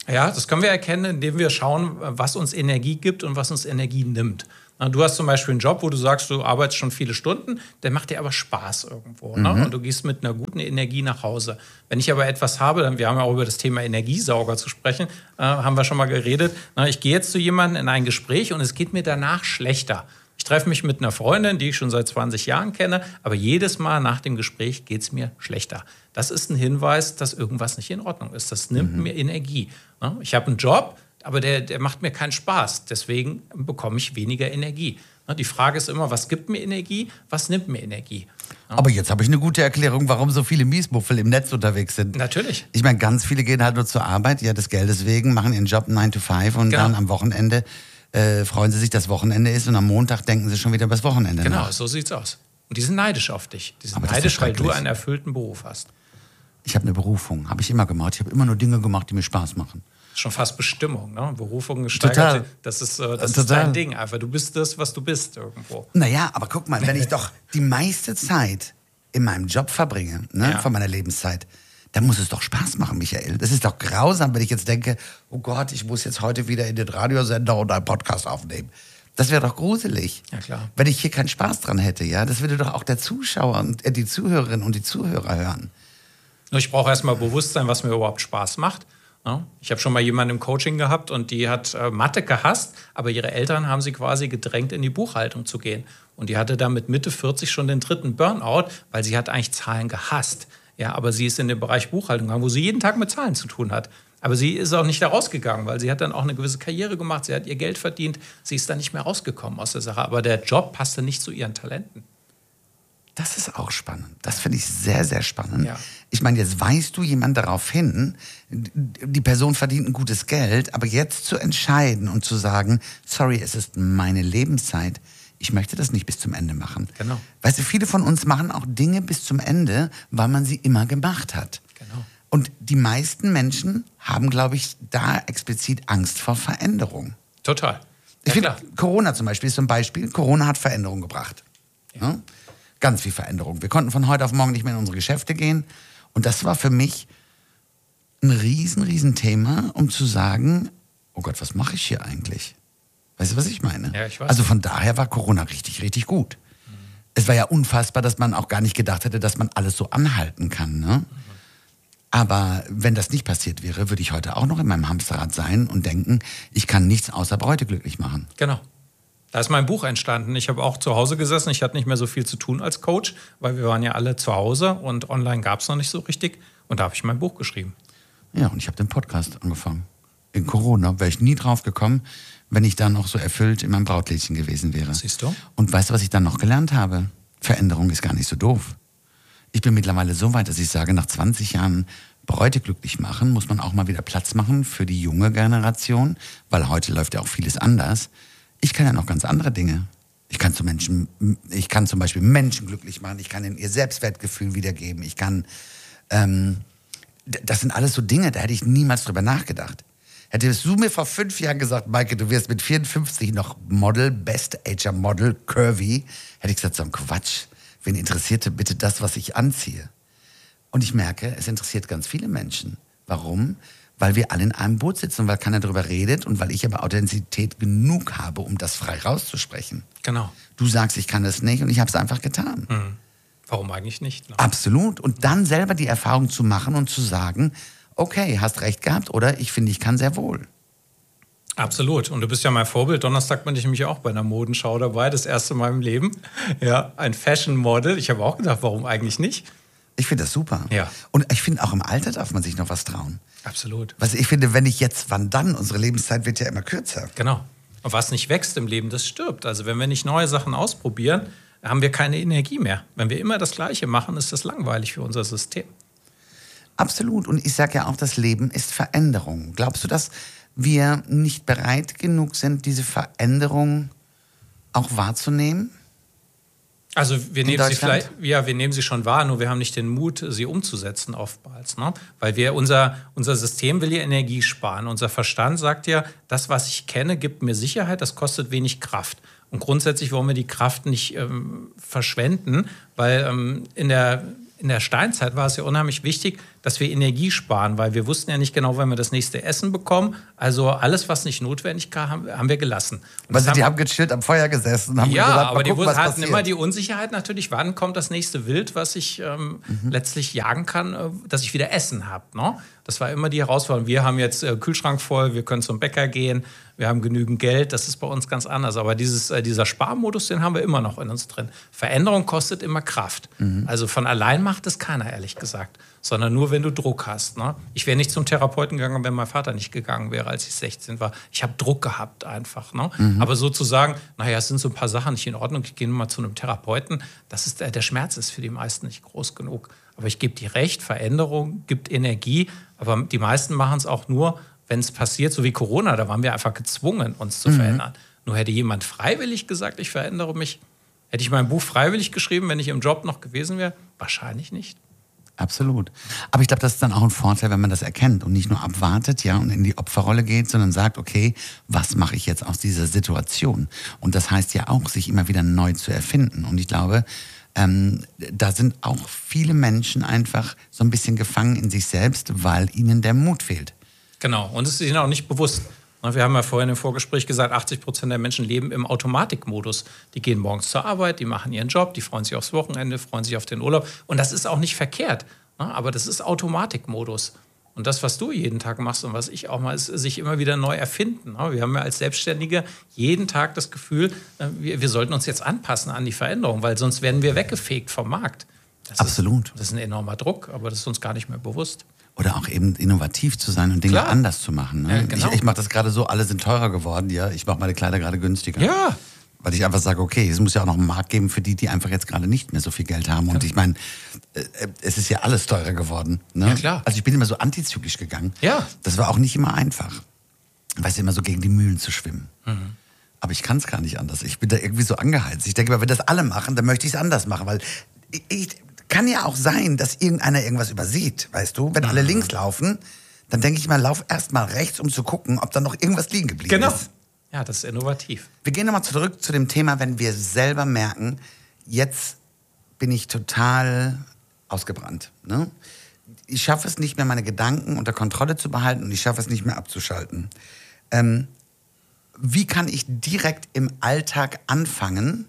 Ja, das können wir erkennen, indem wir schauen, was uns Energie gibt und was uns Energie nimmt. Du hast zum Beispiel einen Job, wo du sagst, du arbeitest schon viele Stunden, der macht dir aber Spaß irgendwo. Ne? Und du gehst mit einer guten Energie nach Hause. Wenn ich aber etwas habe, wir haben ja auch über das Thema Energiesauger zu sprechen, haben wir schon mal geredet. Ich gehe jetzt zu jemandem in ein Gespräch und es geht mir danach schlechter. Ich treffe mich mit einer Freundin, die ich schon seit 20 Jahren kenne, aber jedes Mal nach dem Gespräch geht es mir schlechter. Das ist ein Hinweis, dass irgendwas nicht in Ordnung ist. Das nimmt mir Energie. Ich habe einen Job, aber der macht mir keinen Spaß. Deswegen bekomme ich weniger Energie. Die Frage ist immer, was gibt mir Energie, was nimmt mir Energie? Aber jetzt habe ich eine gute Erklärung, warum so viele Miesmuffel im Netz unterwegs sind. Natürlich. Ich meine, ganz viele gehen halt nur zur Arbeit, ja, des Geldes wegen, machen ihren Job 9 to 5 und dann am Wochenende freuen sie sich, dass Wochenende ist und am Montag denken sie schon wieder über das Wochenende nach. Genau, so sieht's aus. Und die sind neidisch auf dich. Die sind neidisch, weil du einen erfüllten Beruf hast. Ich habe eine Berufung, habe ich immer gemacht. Ich habe immer nur Dinge gemacht, die mir Spaß machen. Schon fast Bestimmung, ne? Berufung gesteigert. Das ist dein Ding einfach. Du bist das, was du bist irgendwo. Naja, aber guck mal, wenn ich doch die meiste Zeit in meinem Job verbringe, von meiner Lebenszeit, dann muss es doch Spaß machen, Michael. Das ist doch grausam, wenn ich jetzt denke, oh Gott, ich muss jetzt heute wieder in den Radiosender und einen Podcast aufnehmen. Das wäre doch gruselig. Ja, klar. Wenn ich hier keinen Spaß dran hätte, ja. Das würde doch auch der Zuschauer und die Zuhörerinnen und die Zuhörer hören. Ich brauche erstmal Bewusstsein, was mir überhaupt Spaß macht. Ich habe schon mal jemanden im Coaching gehabt und die hat Mathe gehasst, aber ihre Eltern haben sie quasi gedrängt, in die Buchhaltung zu gehen. Und die hatte dann mit Mitte 40 schon den 3. Burnout, weil sie hat eigentlich Zahlen gehasst. Ja, aber sie ist in den Bereich Buchhaltung gegangen, wo sie jeden Tag mit Zahlen zu tun hat. Aber sie ist auch nicht da rausgegangen, weil sie hat dann auch eine gewisse Karriere gemacht, sie hat ihr Geld verdient, sie ist dann nicht mehr rausgekommen aus der Sache. Aber der Job passte nicht zu ihren Talenten. Das ist auch spannend. Das finde ich sehr, sehr spannend. Ja. Ich meine, jetzt weist du jemand darauf hin, die Person verdient ein gutes Geld, aber jetzt zu entscheiden und zu sagen, sorry, es ist meine Lebenszeit, ich möchte das nicht bis zum Ende machen. Genau. Weißt du, viele von uns machen auch Dinge bis zum Ende, weil man sie immer gemacht hat. Genau. Und die meisten Menschen haben, glaube ich, da explizit Angst vor Veränderung. Total. Ich finde, Corona zum Beispiel ist so ein Beispiel. Corona hat Veränderung gebracht. Ja? Ganz viel Veränderung. Wir konnten von heute auf morgen nicht mehr in unsere Geschäfte gehen. Und das war für mich ein riesen Thema, um zu sagen, oh Gott, was mache ich hier eigentlich? Weißt du, was ich meine? Ja, ich weiß. Also von daher war Corona richtig gut. Es war ja unfassbar, dass man auch gar nicht gedacht hätte, dass man alles so anhalten kann. Ne? Aber wenn das nicht passiert wäre, würde ich heute auch noch in meinem Hamsterrad sein und denken, ich kann nichts außer Bräute glücklich machen. Genau. Da ist mein Buch entstanden. Ich habe auch zu Hause gesessen. Ich hatte nicht mehr so viel zu tun als Coach, weil wir waren ja alle zu Hause und online gab es noch nicht so richtig. Und da habe ich mein Buch geschrieben. Ja, und ich habe den Podcast angefangen. In Corona wäre ich nie drauf gekommen, wenn ich dann noch so erfüllt in meinem Brautlädchen gewesen wäre. Siehst du? Und weißt du, was ich dann noch gelernt habe? Veränderung ist gar nicht so doof. Ich bin mittlerweile so weit, dass ich sage, nach 20 Jahren Bräute glücklich machen, muss man auch mal wieder Platz machen für die junge Generation, weil heute läuft ja auch vieles anders. Ich kann ja noch ganz andere Dinge. Ich kann zum Beispiel Menschen glücklich machen, ich kann ihnen ihr Selbstwertgefühl wiedergeben, ich kann, das sind alles so Dinge, da hätte ich niemals drüber nachgedacht. Hättest du mir vor 5 Jahren gesagt, Maike, du wirst mit 54 noch Model, Best Ager Model, Curvy, hätte ich gesagt, so ein Quatsch. Wen interessierte bitte das, was ich anziehe? Und ich merke, es interessiert ganz viele Menschen. Warum? Weil wir alle in einem Boot sitzen, weil keiner darüber redet und weil ich aber Authentizität genug habe, um das frei rauszusprechen. Genau. Du sagst, ich kann das nicht und ich habe es einfach getan. Mhm. Warum eigentlich nicht? Ne? Absolut. Und dann selber die Erfahrung zu machen und zu sagen, okay, hast recht gehabt oder ich finde, ich kann sehr wohl. Absolut. Und du bist ja mein Vorbild. Donnerstag bin ich nämlich auch bei einer Modenschau dabei, das erste Mal im Leben. Ja, ein Fashion Model. Ich habe auch gedacht, warum eigentlich nicht? Ich finde das super. Ja. Und ich finde, auch im Alter darf man sich noch was trauen. Absolut. Was ich finde, wenn nicht jetzt, wann dann? Unsere Lebenszeit wird ja immer kürzer. Genau. Und was nicht wächst im Leben, das stirbt. Also wenn wir nicht neue Sachen ausprobieren, haben wir keine Energie mehr. Wenn wir immer das Gleiche machen, ist das langweilig für unser System. Absolut. Und ich sage ja auch, das Leben ist Veränderung. Glaubst du, dass wir nicht bereit genug sind, diese Veränderung auch wahrzunehmen? Also wir nehmen sie schon wahr, nur wir haben nicht den Mut, sie umzusetzen oftmals. Ne? Weil unser System will ja Energie sparen. Unser Verstand sagt ja, das, was ich kenne, gibt mir Sicherheit, das kostet wenig Kraft. Und grundsätzlich wollen wir die Kraft nicht verschwenden, weil in der Steinzeit war es ja unheimlich wichtig, dass wir Energie sparen, weil wir wussten ja nicht genau, wann wir das nächste Essen bekommen. Also alles, was nicht notwendig war, haben wir gelassen. Die haben gechillt am Feuer gesessen und haben gesagt, aber die hatten passiert. immer die Unsicherheit natürlich, wann kommt das nächste Wild, was ich letztlich jagen kann, dass ich wieder Essen habe. Ne? Das war immer die Herausforderung. Wir haben jetzt Kühlschrank voll, wir können zum Bäcker gehen, wir haben genügend Geld, das ist bei uns ganz anders. Aber dieser Sparmodus, den haben wir immer noch in uns drin. Veränderung kostet immer Kraft. Also von allein macht es keiner, ehrlich gesagt. Sondern nur, wenn du Druck hast. Ne? Ich wäre nicht zum Therapeuten gegangen, wenn mein Vater nicht gegangen wäre, als ich 16 war. Ich habe Druck gehabt einfach. Ne? Aber sozusagen, naja, es sind so ein paar Sachen nicht in Ordnung, ich gehe mal zu einem Therapeuten. Der Schmerz ist für die meisten nicht groß genug. Aber ich gebe dir recht, Veränderung gibt Energie. Aber die meisten machen es auch nur, wenn es passiert, so wie Corona. Da waren wir einfach gezwungen, uns zu verändern. Nur hätte jemand freiwillig gesagt, ich verändere mich. Hätte ich mein Buch freiwillig geschrieben, wenn ich im Job noch gewesen wäre? Wahrscheinlich nicht. Absolut. Aber ich glaube, das ist dann auch ein Vorteil, wenn man das erkennt und nicht nur abwartet, ja, und in die Opferrolle geht, sondern sagt, okay, was mache ich jetzt aus dieser Situation? Und das heißt ja auch, sich immer wieder neu zu erfinden. Und ich glaube, da sind auch viele Menschen einfach so ein bisschen gefangen in sich selbst, weil ihnen der Mut fehlt. Genau. Und es ist ihnen auch nicht bewusst. Wir haben ja vorhin im Vorgespräch gesagt, 80% der Menschen leben im Automatikmodus. Die gehen morgens zur Arbeit, die machen ihren Job, die freuen sich aufs Wochenende, freuen sich auf den Urlaub. Und das ist auch nicht verkehrt. Aber das ist Automatikmodus. Und das, was du jeden Tag machst und was ich auch mal, ist sich immer wieder neu erfinden. Wir haben ja als Selbstständige jeden Tag das Gefühl, wir sollten uns jetzt anpassen an die Veränderung, weil sonst werden wir weggefegt vom Markt. Absolut. Das ist ein enormer Druck, aber das ist uns gar nicht mehr bewusst. Oder auch eben innovativ zu sein und Dinge anders zu machen. Ne? Ja, genau. Ich mache das gerade so, alle sind teurer geworden. Ja, ich mache meine Kleider gerade günstiger. Ja. Weil ich einfach sage, okay, es muss ja auch noch einen Markt geben für die einfach jetzt gerade nicht mehr so viel Geld haben. Und ich meine, es ist ja alles teurer geworden. Ne? Ja, klar. Also ich bin immer so antizyklisch gegangen. Ja. Das war auch nicht immer einfach. Weißt du, immer so gegen die Mühlen zu schwimmen. Aber ich kann es gar nicht anders. Ich bin da irgendwie so angeheizt. Ich denke, wenn das alle machen, dann möchte ich es anders machen. Weil kann ja auch sein, dass irgendeiner irgendwas übersieht, weißt du? Wenn alle links laufen, dann denke ich mal, lauf erst mal rechts, um zu gucken, ob da noch irgendwas liegen geblieben ist. Ja, das ist innovativ. Wir gehen nochmal zurück zu dem Thema, wenn wir selber merken, jetzt bin ich total ausgebrannt. Ne? Ich schaffe es nicht mehr, meine Gedanken unter Kontrolle zu behalten und ich schaffe es nicht mehr abzuschalten. Wie kann ich direkt im Alltag anfangen,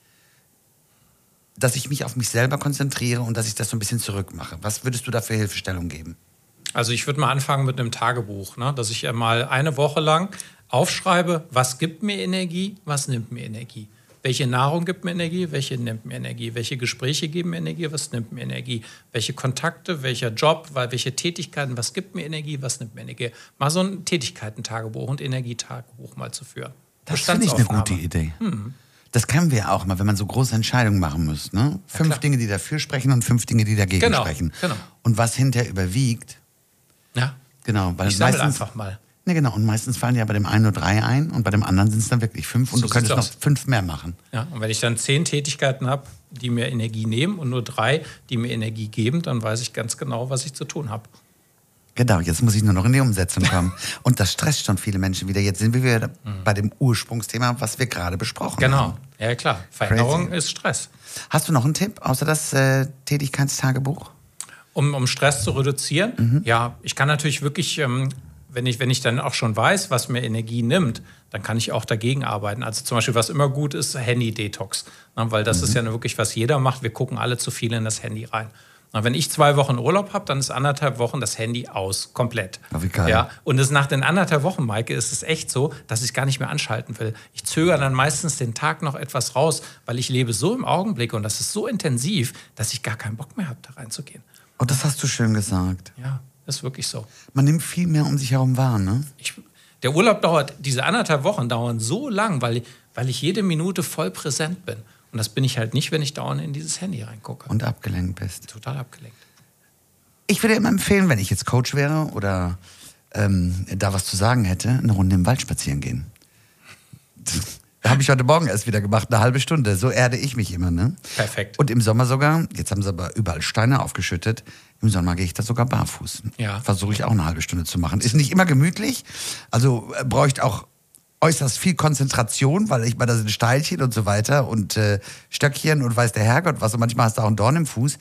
dass ich mich auf mich selber konzentriere und dass ich das so ein bisschen zurückmache? Was würdest du da für Hilfestellung geben? Also ich würde mal anfangen mit einem Tagebuch, ne? Dass ich mal eine Woche lang aufschreibe, was gibt mir Energie, was nimmt mir Energie. Welche Nahrung gibt mir Energie, welche nimmt mir Energie. Welche Gespräche geben mir Energie, was nimmt mir Energie. Welche Kontakte, welcher Job, welche Tätigkeiten, was gibt mir Energie, was nimmt mir Energie. Mal so ein Tätigkeitentagebuch und Energietagebuch mal zu führen. Das finde ich eine gute Idee. Das kennen wir ja auch mal, wenn man so große Entscheidungen machen muss. Ne? 5 Dinge, die dafür sprechen und 5 Dinge, die dagegen sprechen. Genau. Und was hinterher überwiegt. Ja. Genau, weil ich sammle einfach mal. Ne, genau. Und meistens fallen ja bei dem einen nur 3 ein und bei dem anderen sind es dann wirklich 5 und du könntest noch 5 mehr machen. Ja, und wenn ich dann 10 Tätigkeiten habe, die mir Energie nehmen und nur 3, die mir Energie geben, dann weiß ich ganz genau, was ich zu tun habe. Genau, jetzt muss ich nur noch in die Umsetzung kommen. Und das stresst schon viele Menschen wieder. Jetzt sind wir wieder bei dem Ursprungsthema, was wir gerade besprochen haben. Genau, ja klar. Veränderung ist Stress. Hast du noch einen Tipp, außer das Tätigkeitstagebuch? Um Stress zu reduzieren? Ja, ich kann natürlich wirklich, wenn ich dann auch schon weiß, was mir Energie nimmt, dann kann ich auch dagegen arbeiten. Also zum Beispiel, was immer gut ist, Handy-Detox. Weil das ist ja wirklich, was jeder macht. Wir gucken alle zu viel in das Handy rein. Und wenn ich 2 Wochen Urlaub habe, dann ist 1,5 Wochen das Handy aus, komplett. Oh, wie geil. Ja, und nach den 1,5 Wochen, Maike, ist es echt so, dass ich gar nicht mehr anschalten will. Ich zögere dann meistens den Tag noch etwas raus, weil ich lebe so im Augenblick und das ist so intensiv, dass ich gar keinen Bock mehr habe, da reinzugehen. Oh, das hast du schön gesagt. Ja, das ist wirklich so. Man nimmt viel mehr um sich herum wahr, ne? Der Urlaub diese 1,5 Wochen dauern so lang, weil ich jede Minute voll präsent bin. Und das bin ich halt nicht, wenn ich dauernd in dieses Handy reingucke. Und abgelenkt bist. Total abgelenkt. Ich würde immer empfehlen, wenn ich jetzt Coach wäre oder da was zu sagen hätte, eine Runde im Wald spazieren gehen. Da habe ich heute Morgen erst wieder gemacht, eine halbe Stunde. So erde ich mich immer, ne? Perfekt. Und im Sommer sogar, jetzt haben sie aber überall Steine aufgeschüttet, im Sommer gehe ich da sogar barfuß. Ja. Versuche ich auch eine halbe Stunde zu machen. Ist nicht immer gemütlich, also bräuchte auch äußerst viel Konzentration, weil ich meine, da sind Steilchen und so weiter und Stöckchen und weiß der Herrgott was und manchmal hast du auch einen Dorn im Fuß.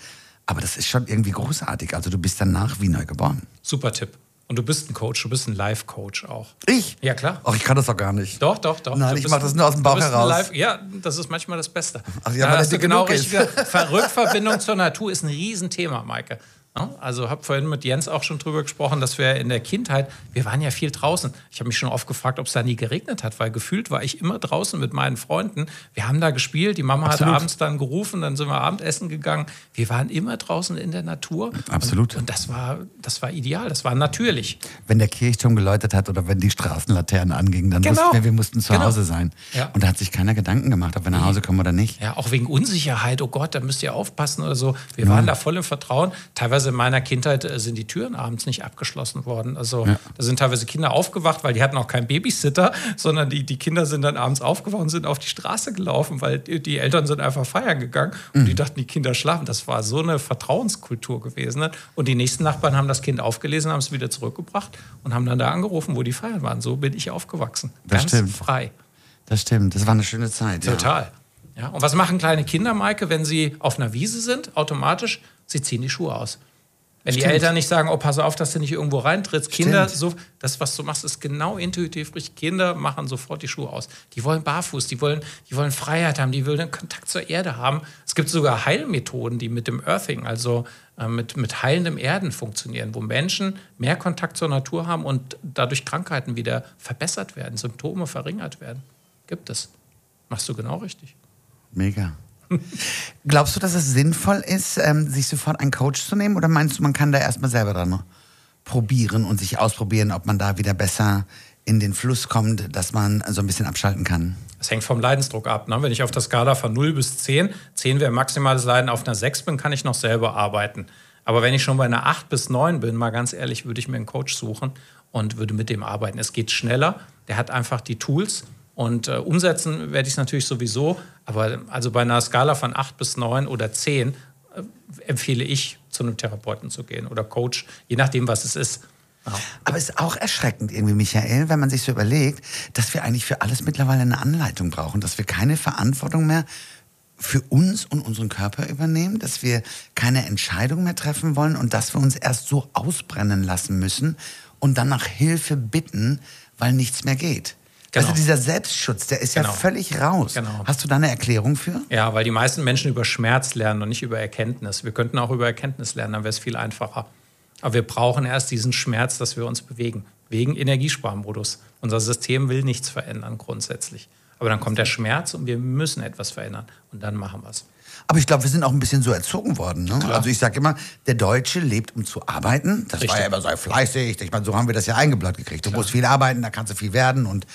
Aber das ist schon irgendwie großartig. Also du bist danach wie neu geboren. Super Tipp. Und du bist ein Coach, du bist ein Life-Coach auch. Ich? Ja, klar. Ach, ich kann das doch gar nicht. Doch. Nein, ich mache das nur aus dem Bauch heraus. Ja, das ist manchmal das Beste. Ach ja, weil hast der du genau genug ist. richtig. Rückverbindung zur Natur ist ein Riesenthema, Maike. Ja, also habe vorhin mit Jens auch schon drüber gesprochen, dass wir in der Kindheit, wir waren ja viel draußen. Ich habe mich schon oft gefragt, ob es da nie geregnet hat, weil gefühlt war ich immer draußen mit meinen Freunden. Wir haben da gespielt, die Mama hat abends dann gerufen, dann sind wir Abendessen gegangen. Wir waren immer draußen in der Natur. Absolut. Und das war ideal, das war natürlich. Wenn der Kirchturm geläutet hat oder wenn die Straßenlaternen angingen, dann wussten wir mussten zu Hause sein. Ja. Und da hat sich keiner Gedanken gemacht, ob wir nach Hause kommen oder nicht. Ja, auch wegen Unsicherheit, oh Gott, da müsst ihr aufpassen oder so. Wir waren da voll im Vertrauen. Teilweise in meiner Kindheit sind die Türen abends nicht abgeschlossen worden. Also da sind teilweise Kinder aufgewacht, weil die hatten auch keinen Babysitter, sondern die Kinder sind dann abends aufgewacht und sind auf die Straße gelaufen, weil die Eltern sind einfach feiern gegangen und die dachten, die Kinder schlafen. Das war so eine Vertrauenskultur gewesen. Ne? Und die nächsten Nachbarn haben das Kind aufgelesen, haben es wieder zurückgebracht und haben dann da angerufen, wo die feiern waren. So bin ich aufgewachsen. Das stimmt. Frei. Das stimmt, das war eine schöne Zeit. Total. Ja. Und was machen kleine Kinder, Maike, wenn sie auf einer Wiese sind? Automatisch, sie ziehen die Schuhe aus. Wenn die Eltern nicht sagen, oh, pass auf, dass du nicht irgendwo reintrittst. Kinder, das, was du machst, ist genau intuitiv richtig. Kinder machen sofort die Schuhe aus. Die wollen barfuß, die wollen Freiheit haben, die wollen Kontakt zur Erde haben. Es gibt sogar Heilmethoden, die mit dem Earthing, also mit heilendem Erden funktionieren, wo Menschen mehr Kontakt zur Natur haben und dadurch Krankheiten wieder verbessert werden, Symptome verringert werden. Gibt es. Machst du genau richtig. Mega. Glaubst du, dass es sinnvoll ist, sich sofort einen Coach zu nehmen? Oder meinst du, man kann da erstmal selber dran probieren und sich ausprobieren, ob man da wieder besser in den Fluss kommt, dass man so ein bisschen abschalten kann? Das hängt vom Leidensdruck ab. Ne? Wenn ich auf der Skala von 0 bis 10 wäre maximales Leiden, auf einer 6 bin, kann ich noch selber arbeiten. Aber wenn ich schon bei einer 8 bis 9 bin, mal ganz ehrlich, würde ich mir einen Coach suchen und würde mit dem arbeiten. Es geht schneller, der hat einfach die Tools. Und umsetzen werde ich es natürlich sowieso, aber also bei einer Skala von 8 bis 9 oder 10 empfehle ich, zu einem Therapeuten zu gehen oder Coach, je nachdem, was es ist. Ja. Aber es ist auch erschreckend irgendwie, Michael, wenn man sich so überlegt, dass wir eigentlich für alles mittlerweile eine Anleitung brauchen, dass wir keine Verantwortung mehr für uns und unseren Körper übernehmen, dass wir keine Entscheidung mehr treffen wollen und dass wir uns erst so ausbrennen lassen müssen und dann nach Hilfe bitten, weil nichts mehr geht. Genau. Also dieser Selbstschutz, der ist ja völlig raus. Genau. Hast du da eine Erklärung für? Ja, weil die meisten Menschen über Schmerz lernen und nicht über Erkenntnis. Wir könnten auch über Erkenntnis lernen, dann wäre es viel einfacher. Aber wir brauchen erst diesen Schmerz, dass wir uns bewegen. Wegen Energiesparmodus. Unser System will nichts verändern grundsätzlich. Aber dann kommt der Schmerz und wir müssen etwas verändern. Und dann machen wir es. Aber ich glaube, wir sind auch ein bisschen so erzogen worden. Ne? Also ich sage immer, der Deutsche lebt, um zu arbeiten. Das war ja immer so fleißig. Ich meine, so haben wir das ja eingebläut gekriegt. Du musst viel arbeiten, da kannst du viel werden. Und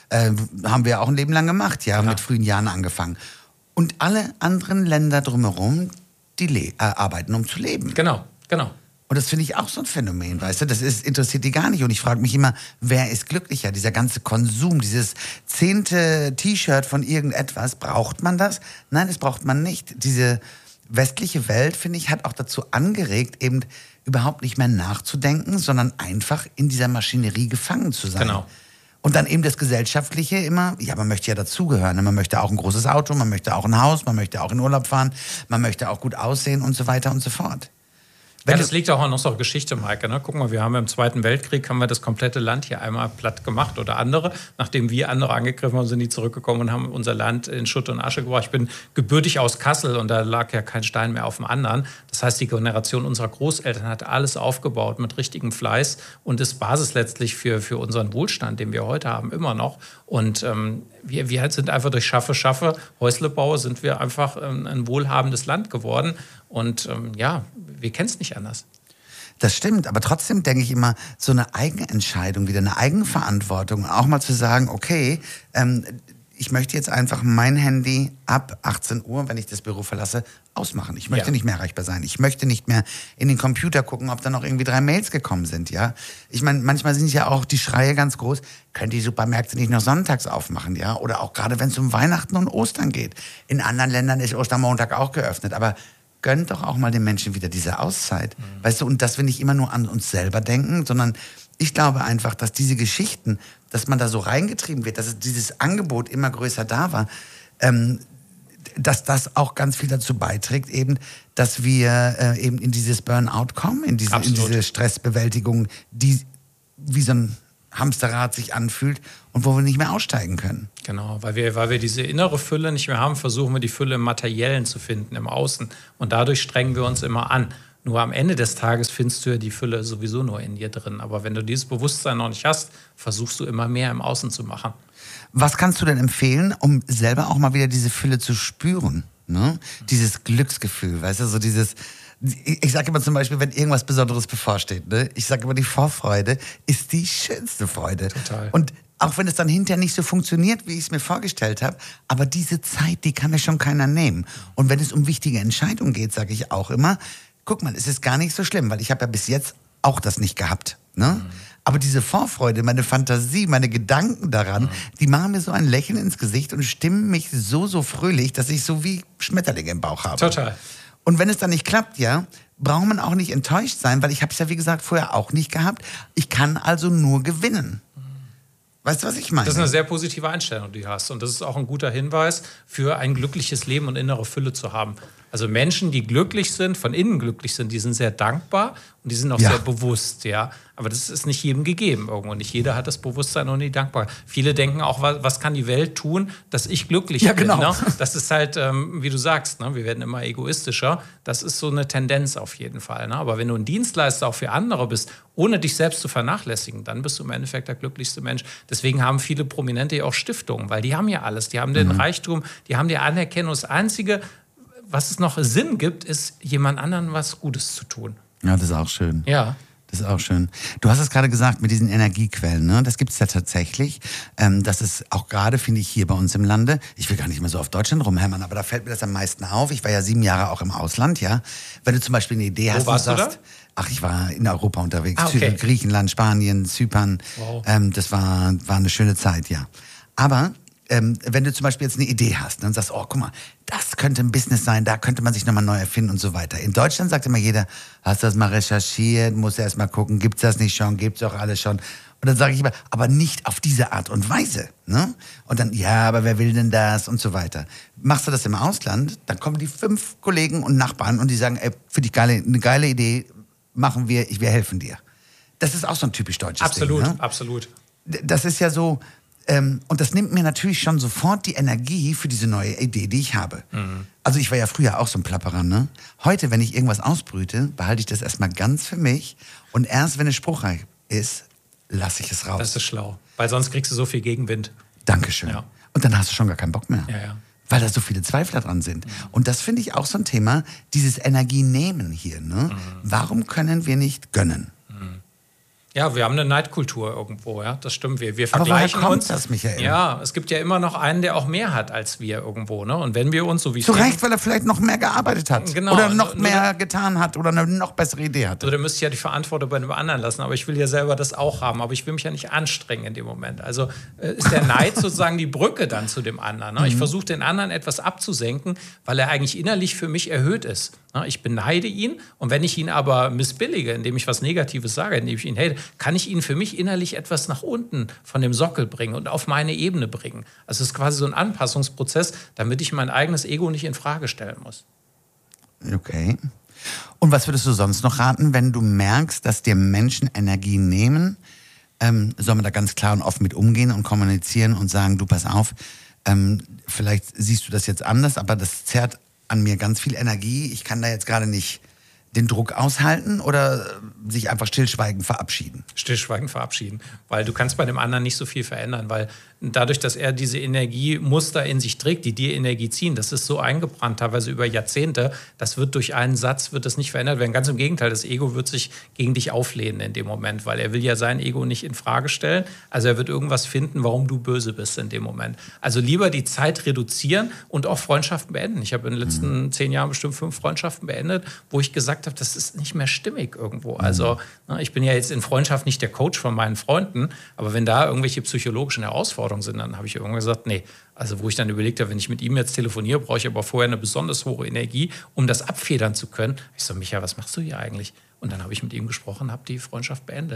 haben wir auch ein Leben lang gemacht, mit frühen Jahren angefangen. Und alle anderen Länder drumherum, die arbeiten, um zu leben. Genau. Und das finde ich auch so ein Phänomen, weißt du, interessiert die gar nicht. Und ich frage mich immer, wer ist glücklicher? Dieser ganze Konsum, dieses 10. T-Shirt von irgendetwas, braucht man das? Nein, das braucht man nicht. Diese westliche Welt, finde ich, hat auch dazu angeregt, eben überhaupt nicht mehr nachzudenken, sondern einfach in dieser Maschinerie gefangen zu sein. Genau. Und dann eben das Gesellschaftliche immer, man möchte ja dazugehören. Man möchte auch ein großes Auto, man möchte auch ein Haus, man möchte auch in Urlaub fahren, man möchte auch gut aussehen und so weiter und so fort. Das liegt auch an unserer Geschichte, Maike. Ne? Guck mal, wir haben im Zweiten Weltkrieg haben wir das komplette Land hier einmal platt gemacht oder andere. Nachdem wir andere angegriffen haben, sind die zurückgekommen und haben unser Land in Schutt und Asche gebracht. Ich bin gebürtig aus Kassel und da lag ja kein Stein mehr auf dem anderen. Das heißt, die Generation unserer Großeltern hat alles aufgebaut mit richtigem Fleiß und ist Basis letztlich für unseren Wohlstand, den wir heute haben, immer noch. Und wir sind einfach durch Schaffe, Häuslebau, sind wir einfach ein wohlhabendes Land geworden. Und wir kennen es nicht anders. Das stimmt, aber trotzdem denke ich immer, so eine Eigenentscheidung, wieder eine Eigenverantwortung, auch mal zu sagen, okay, ich möchte jetzt einfach mein Handy ab 18 Uhr, wenn ich das Büro verlasse, ausmachen. Ich möchte nicht mehr erreichbar sein. Ich möchte nicht mehr in den Computer gucken, ob da noch irgendwie 3 Mails gekommen sind. Ja? Ich meine, manchmal sind ja auch die Schreie ganz groß, können die Supermärkte nicht noch sonntags aufmachen? Ja? Oder auch gerade, wenn es um Weihnachten und Ostern geht. In anderen Ländern ist Ostermontag auch geöffnet, aber gönnt doch auch mal den Menschen wieder diese Auszeit. Weißt du, und dass wir nicht immer nur an uns selber denken, sondern ich glaube einfach, dass diese Geschichten, dass man da so reingetrieben wird, dass dieses Angebot immer größer da war, dass das auch ganz viel dazu beiträgt, eben, dass wir eben in dieses Burnout kommen, in diese Stressbewältigung, die wie so ein Hamsterrad sich anfühlt und wo wir nicht mehr aussteigen können. Genau, weil wir diese innere Fülle nicht mehr haben, versuchen wir die Fülle im Materiellen zu finden, im Außen. Und dadurch strengen wir uns immer an. Nur am Ende des Tages findest du ja die Fülle sowieso nur in dir drin. Aber wenn du dieses Bewusstsein noch nicht hast, versuchst du immer mehr im Außen zu machen. Was kannst du denn empfehlen, um selber auch mal wieder diese Fülle zu spüren? Ne? Dieses Glücksgefühl, weißt du, so dieses... Ich sage immer zum Beispiel, wenn irgendwas Besonderes bevorsteht, ne? Ich sage immer, die Vorfreude ist die schönste Freude. Total. Und auch wenn es dann hinterher nicht so funktioniert, wie ich es mir vorgestellt habe, aber diese Zeit, die kann mir schon keiner nehmen. Und wenn es um wichtige Entscheidungen geht, sage ich auch immer, guck mal, es ist gar nicht so schlimm, weil ich habe ja bis jetzt auch das nicht gehabt. Ne? Aber diese Vorfreude, meine Fantasie, meine Gedanken daran, die machen mir so ein Lächeln ins Gesicht und stimmen mich so fröhlich, dass ich so wie Schmetterlinge im Bauch habe. Total. Und wenn es dann nicht klappt, ja, braucht man auch nicht enttäuscht sein, weil ich habe es ja, wie gesagt, vorher auch nicht gehabt. Ich kann also nur gewinnen. Weißt du, was ich meine? Das ist eine sehr positive Einstellung, die du hast. Und das ist auch ein guter Hinweis für ein glückliches Leben und innere Fülle zu haben. Also Menschen, die glücklich sind, von innen glücklich sind, die sind sehr dankbar und die sind auch sehr bewusst, ja. Aber das ist nicht jedem gegeben irgendwo. Nicht jeder hat das Bewusstsein und die Dankbarkeit. Viele denken auch, was kann die Welt tun, dass ich glücklich bin. Genau. Ne? Das ist halt, wie du sagst, ne? Wir werden immer egoistischer. Das ist so eine Tendenz auf jeden Fall. Ne? Aber wenn du ein Dienstleister auch für andere bist, ohne dich selbst zu vernachlässigen, dann bist du im Endeffekt der glücklichste Mensch. Deswegen haben viele Prominente ja auch Stiftungen, weil die haben ja alles. Die haben den Reichtum, die haben die Anerkennung. Das Einzige, was es noch Sinn gibt, ist, jemand anderen was Gutes zu tun. Ja, das ist auch schön. Ja. Das ist auch schön. Du hast es gerade gesagt mit diesen Energiequellen, ne? Das gibt es ja tatsächlich. Das ist auch gerade, finde ich, hier bei uns im Lande. Ich will gar nicht mehr so auf Deutschland rumhämmern, aber da fällt mir das am meisten auf. Ich war ja 7 Jahre auch im Ausland, ja. Wenn du zum Beispiel eine Idee hast, warst und du sagst, ach, ich war in Europa unterwegs. Okay. Griechenland, Spanien, Zypern. Wow. Das war eine schöne Zeit, ja. Aber wenn du zum Beispiel jetzt eine Idee hast, dann sagst du, oh, guck mal, das könnte ein Business sein, da könnte man sich nochmal neu erfinden und so weiter. In Deutschland sagt immer jeder, hast du das mal recherchiert, musst du erst mal gucken, gibt's das nicht schon, gibt's auch alles schon. Und dann sage ich immer, aber nicht auf diese Art und Weise. Ne? Und dann, ja, aber wer will denn das und so weiter. Machst du das im Ausland, dann kommen die 5 Kollegen und Nachbarn und die sagen, ey, finde ich eine geile Idee, machen wir helfen dir. Das ist auch so ein typisch deutsches Ding. Ne? Absolut. Das ist ja so... und das nimmt mir natürlich schon sofort die Energie für diese neue Idee, die ich habe. Also ich war ja früher auch so ein Plapperer, ne? Heute, wenn ich irgendwas ausbrüte, behalte ich das erstmal ganz für mich und erst, wenn es spruchreich ist, lasse ich es raus. Das ist schlau, weil sonst kriegst du so viel Gegenwind. Dankeschön. Ja. Und dann hast du schon gar keinen Bock mehr. Ja. Weil da so viele Zweifler dran sind. Und das finde ich auch so ein Thema, dieses Energienehmen hier. Ne? Warum können wir nicht gönnen? Ja, wir haben eine Neidkultur irgendwo, ja, das stimmt. Wir Aber woher vergleichen kommt uns. das, Michael? Ja, es gibt ja immer noch einen, der auch mehr hat als wir irgendwo, ne? Und wenn wir uns so wie Zu Recht, weil er vielleicht noch mehr gearbeitet hat. Genau. Oder noch mehr getan hat oder eine noch bessere Idee hatte. So, da müsste ich ja die Verantwortung bei einem anderen lassen, aber ich will ja selber das auch haben, aber ich will mich ja nicht anstrengen in dem Moment. Also ist der Neid sozusagen die Brücke dann zu dem anderen. Ne? Ich versuche den anderen etwas abzusenken, weil er eigentlich innerlich für mich erhöht ist. Ne? Ich beneide ihn und wenn ich ihn aber missbillige, indem ich was Negatives sage, indem ich ihn hate, kann ich ihn für mich innerlich etwas nach unten von dem Sockel bringen und auf meine Ebene bringen. Also es ist quasi so ein Anpassungsprozess, damit ich mein eigenes Ego nicht in Frage stellen muss. Okay. Und was würdest du sonst noch raten, wenn du merkst, dass dir Menschen Energie nehmen? Soll man da ganz klar und offen mit umgehen und kommunizieren und sagen, du pass auf, vielleicht siehst du das jetzt anders, aber das zerrt an mir ganz viel Energie. Ich kann da jetzt gerade nicht den Druck aushalten oder sich einfach stillschweigend verabschieden? Stillschweigend verabschieden, weil du kannst bei dem anderen nicht so viel verändern, weil dadurch, dass er diese Energiemuster in sich trägt, die dir Energie ziehen, das ist so eingebrannt, teilweise über Jahrzehnte, das wird durch einen Satz, wird das nicht verändert werden. Ganz im Gegenteil, das Ego wird sich gegen dich auflehnen in dem Moment, weil er will ja sein Ego nicht in Frage stellen, also er wird irgendwas finden, warum du böse bist in dem Moment. Also lieber die Zeit reduzieren und auch Freundschaften beenden. Ich habe in den letzten 10 Jahren bestimmt 5 Freundschaften beendet, wo ich gesagt habe, das ist nicht mehr stimmig irgendwo. Also ich bin ja jetzt in Freundschaft nicht der Coach von meinen Freunden, aber wenn da irgendwelche psychologischen Herausforderungen sind, dann habe ich irgendwann gesagt, nee. Also wo ich dann überlegt habe, wenn ich mit ihm jetzt telefoniere, brauche ich aber vorher eine besonders hohe Energie, um das abfedern zu können. Ich so, Micha, was machst du hier eigentlich? Und dann habe ich mit ihm gesprochen, habe die Freundschaft beendet.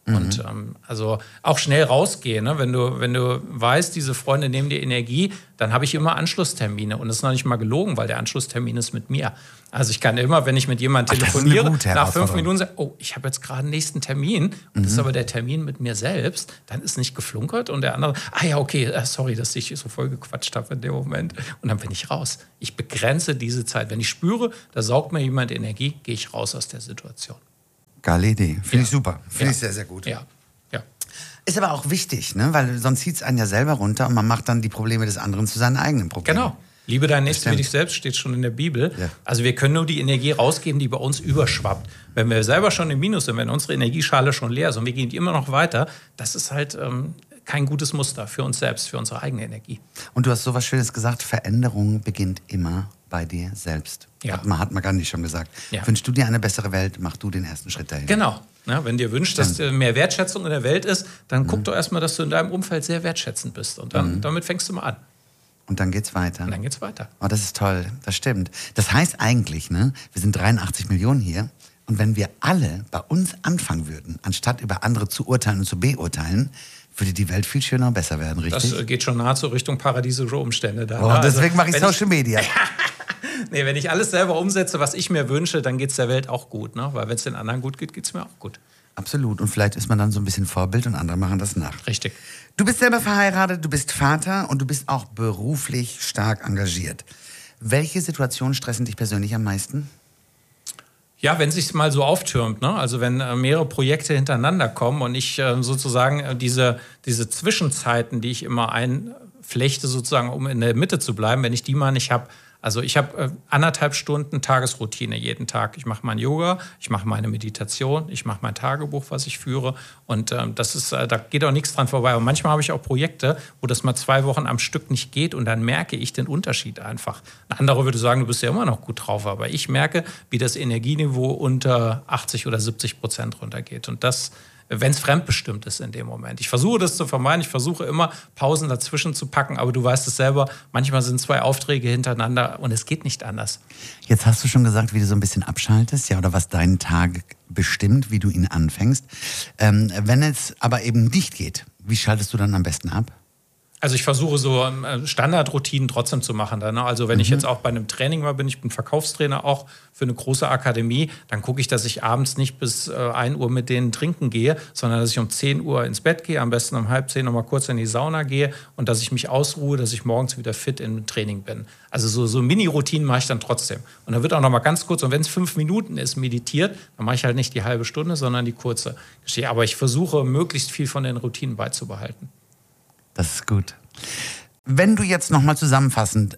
Und also auch schnell rausgehen. Ne? Wenn du weißt, diese Freunde nehmen dir Energie, dann habe ich immer Anschlusstermine. Und das ist noch nicht mal gelogen, weil der Anschlusstermin ist mit mir. Also ich kann immer, wenn ich mit jemandem telefoniere, nach 5 Minuten sagen, oh, ich habe jetzt gerade einen nächsten Termin. Und das ist aber der Termin mit mir selbst. Dann ist nicht geflunkert. Und der andere, okay, sorry, dass ich so voll gequatscht habe in dem Moment. Und dann bin ich raus. Ich begrenze diese Zeit. Wenn ich spüre, da saugt mir jemand Energie, gehe ich raus aus der Situation. Geile Idee. Finde ich super. Finde ich sehr, sehr gut. Ja. Ist aber auch wichtig, ne? Weil sonst zieht es einen ja selber runter und man macht dann die Probleme des anderen zu seinen eigenen Problemen. Genau. Liebe deinen Nächsten wie dich selbst, steht schon in der Bibel. Ja. Also wir können nur die Energie rausgeben, die bei uns überschwappt. Wenn wir selber schon im Minus sind, wenn unsere Energieschale schon leer ist und wir gehen immer noch weiter, das ist halt kein gutes Muster für uns selbst, für unsere eigene Energie. Und du hast so was Schönes gesagt, Veränderung beginnt immer bei dir selbst. Ja. Hat man Gandhi schon gesagt. Ja. Wünschst du dir eine bessere Welt, mach du den ersten Schritt dahin. Genau. Ja, wenn dir wünscht, dass mehr Wertschätzung in der Welt ist, dann guck doch erstmal, dass du in deinem Umfeld sehr wertschätzend bist. Und dann damit fängst du mal an. Und dann geht's weiter. Und dann geht's weiter. Oh, das ist toll, das stimmt. Das heißt eigentlich, ne, wir sind 83 Millionen hier. Und wenn wir alle bei uns anfangen würden, anstatt über andere zu urteilen und zu beurteilen, würde die Welt viel schöner und besser werden, richtig? Das geht schon nahezu Richtung paradiesische Umstände. Da, oh, deswegen mache ich Social Media. Nee, wenn ich alles selber umsetze, was ich mir wünsche, dann geht es der Welt auch gut. Ne? Weil wenn es den anderen gut geht, geht es mir auch gut. Absolut. Und vielleicht ist man dann so ein bisschen Vorbild und andere machen das nach. Richtig. Du bist selber verheiratet, du bist Vater und du bist auch beruflich stark engagiert. Welche Situationen stressen dich persönlich am meisten? Ja, wenn es sich mal so auftürmt, ne? Also wenn mehrere Projekte hintereinander kommen und ich sozusagen diese Zwischenzeiten, die ich immer einflechte, sozusagen, um in der Mitte zu bleiben, wenn ich die mal nicht habe. Also ich habe 1,5 Stunden Tagesroutine jeden Tag. Ich mache mein Yoga, ich mache meine Meditation, ich mache mein Tagebuch, was ich führe. Und da geht auch nichts dran vorbei. Und manchmal habe ich auch Projekte, wo das mal 2 Wochen am Stück nicht geht und dann merke ich den Unterschied einfach. Ein anderer würde sagen, du bist ja immer noch gut drauf, aber ich merke, wie das Energieniveau unter 80 oder 70% runtergeht. Und das, wenn es fremdbestimmt ist in dem Moment. Ich versuche das zu vermeiden, ich versuche immer Pausen dazwischen zu packen, aber du weißt es selber, manchmal sind 2 Aufträge hintereinander und es geht nicht anders. Jetzt hast du schon gesagt, wie du so ein bisschen abschaltest, ja, oder was deinen Tag bestimmt, wie du ihn anfängst. Wenn es aber eben nicht geht, wie schaltest du dann am besten ab? Also ich versuche so Standardroutinen trotzdem zu machen. Dann, ne? Also wenn ich jetzt auch bei einem Training mal bin, ich bin Verkaufstrainer auch für eine große Akademie, dann gucke ich, dass ich abends nicht bis 1 Uhr mit denen trinken gehe, sondern dass ich um 10 Uhr ins Bett gehe, am besten um 9:30 noch mal kurz in die Sauna gehe und dass ich mich ausruhe, dass ich morgens wieder fit im Training bin. Also so Mini-Routinen mache ich dann trotzdem. Und dann wird auch noch mal ganz kurz, und wenn es 5 Minuten ist, meditiert, dann mache ich halt nicht die halbe Stunde, sondern die kurze Geschichte. Aber ich versuche, möglichst viel von den Routinen beizubehalten. Das ist gut. Wenn du jetzt nochmal zusammenfassend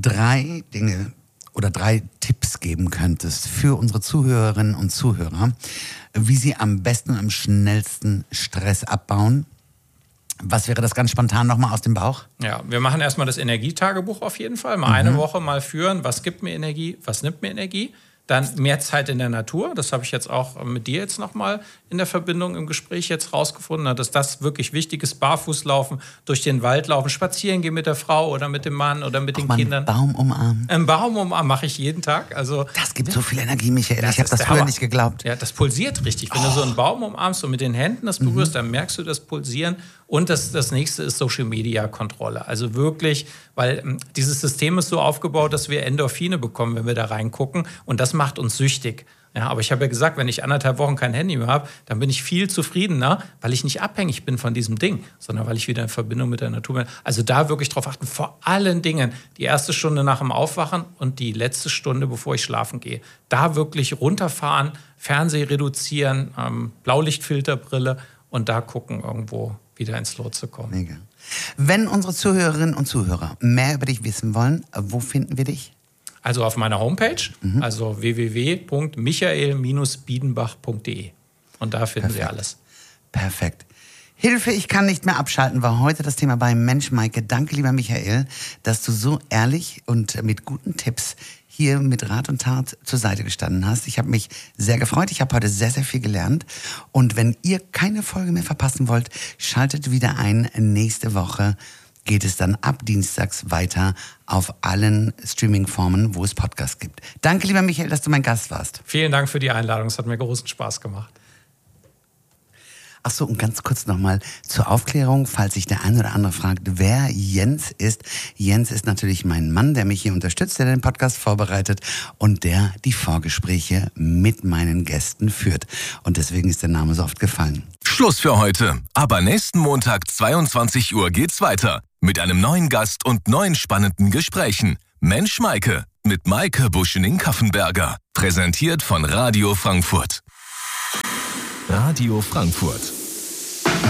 3 Dinge oder 3 Tipps geben könntest für unsere Zuhörerinnen und Zuhörer, wie sie am besten und am schnellsten Stress abbauen, was wäre das ganz spontan nochmal aus dem Bauch? Ja, wir machen erstmal das Energietagebuch auf jeden Fall. Mal eine Woche mal führen, was gibt mir Energie, was nimmt mir Energie. Dann mehr Zeit in der Natur. Das habe ich jetzt auch mit dir jetzt nochmal in der Verbindung im Gespräch jetzt rausgefunden, dass das wirklich wichtig ist. Barfuß laufen, durch den Wald laufen, spazieren gehen mit der Frau oder mit dem Mann oder mit den Kindern. Einen Baum umarmen. Einen Baum umarmen mache ich jeden Tag. Also, das gibt so viel Energie, Michael. Ich habe das früher nicht geglaubt. Ja, das pulsiert richtig. Wenn du so einen Baum umarmst und mit den Händen das berührst, dann merkst du das Pulsieren. Und das nächste ist Social-Media-Kontrolle. Also wirklich, weil dieses System ist so aufgebaut, dass wir Endorphine bekommen, wenn wir da reingucken. Und das macht uns süchtig. Ja, aber ich habe ja gesagt, wenn ich 1,5 Wochen kein Handy mehr habe, dann bin ich viel zufriedener, weil ich nicht abhängig bin von diesem Ding, sondern weil ich wieder in Verbindung mit der Natur bin. Also da wirklich drauf achten, vor allen Dingen die erste Stunde nach dem Aufwachen und die letzte Stunde, bevor ich schlafen gehe. Da wirklich runterfahren, Fernseh reduzieren, Blaulichtfilterbrille und da gucken, irgendwo wieder ins Lot zu kommen. Mega. Wenn unsere Zuhörerinnen und Zuhörer mehr über dich wissen wollen, wo finden wir dich? Also auf meiner Homepage, also www.michael-biedenbach.de. Und da finden Sie alles. Perfekt. Hilfe, ich kann nicht mehr abschalten, war heute das Thema bei Mensch Maike. Danke, lieber Michael, dass du so ehrlich und mit guten Tipps hier mit Rat und Tat zur Seite gestanden hast. Ich habe mich sehr gefreut. Ich habe heute sehr, sehr viel gelernt. Und wenn ihr keine Folge mehr verpassen wollt, schaltet wieder ein. Nächste Woche geht es dann ab dienstags weiter auf allen Streaming-Formen, wo es Podcasts gibt. Danke, lieber Michael, dass du mein Gast warst. Vielen Dank für die Einladung. Es hat mir großen Spaß gemacht. Ach so, und ganz kurz nochmal zur Aufklärung, falls sich der eine oder andere fragt, wer Jens ist. Jens ist natürlich mein Mann, der mich hier unterstützt, der den Podcast vorbereitet und der die Vorgespräche mit meinen Gästen führt. Und deswegen ist der Name so oft gefallen. Schluss für heute. Aber nächsten Montag 22 Uhr geht's weiter. Mit einem neuen Gast und neuen spannenden Gesprächen. Mensch Maike mit Maike Buschening-Kaffenberger. Präsentiert von Radio Frankfurt. Radio Frankfurt.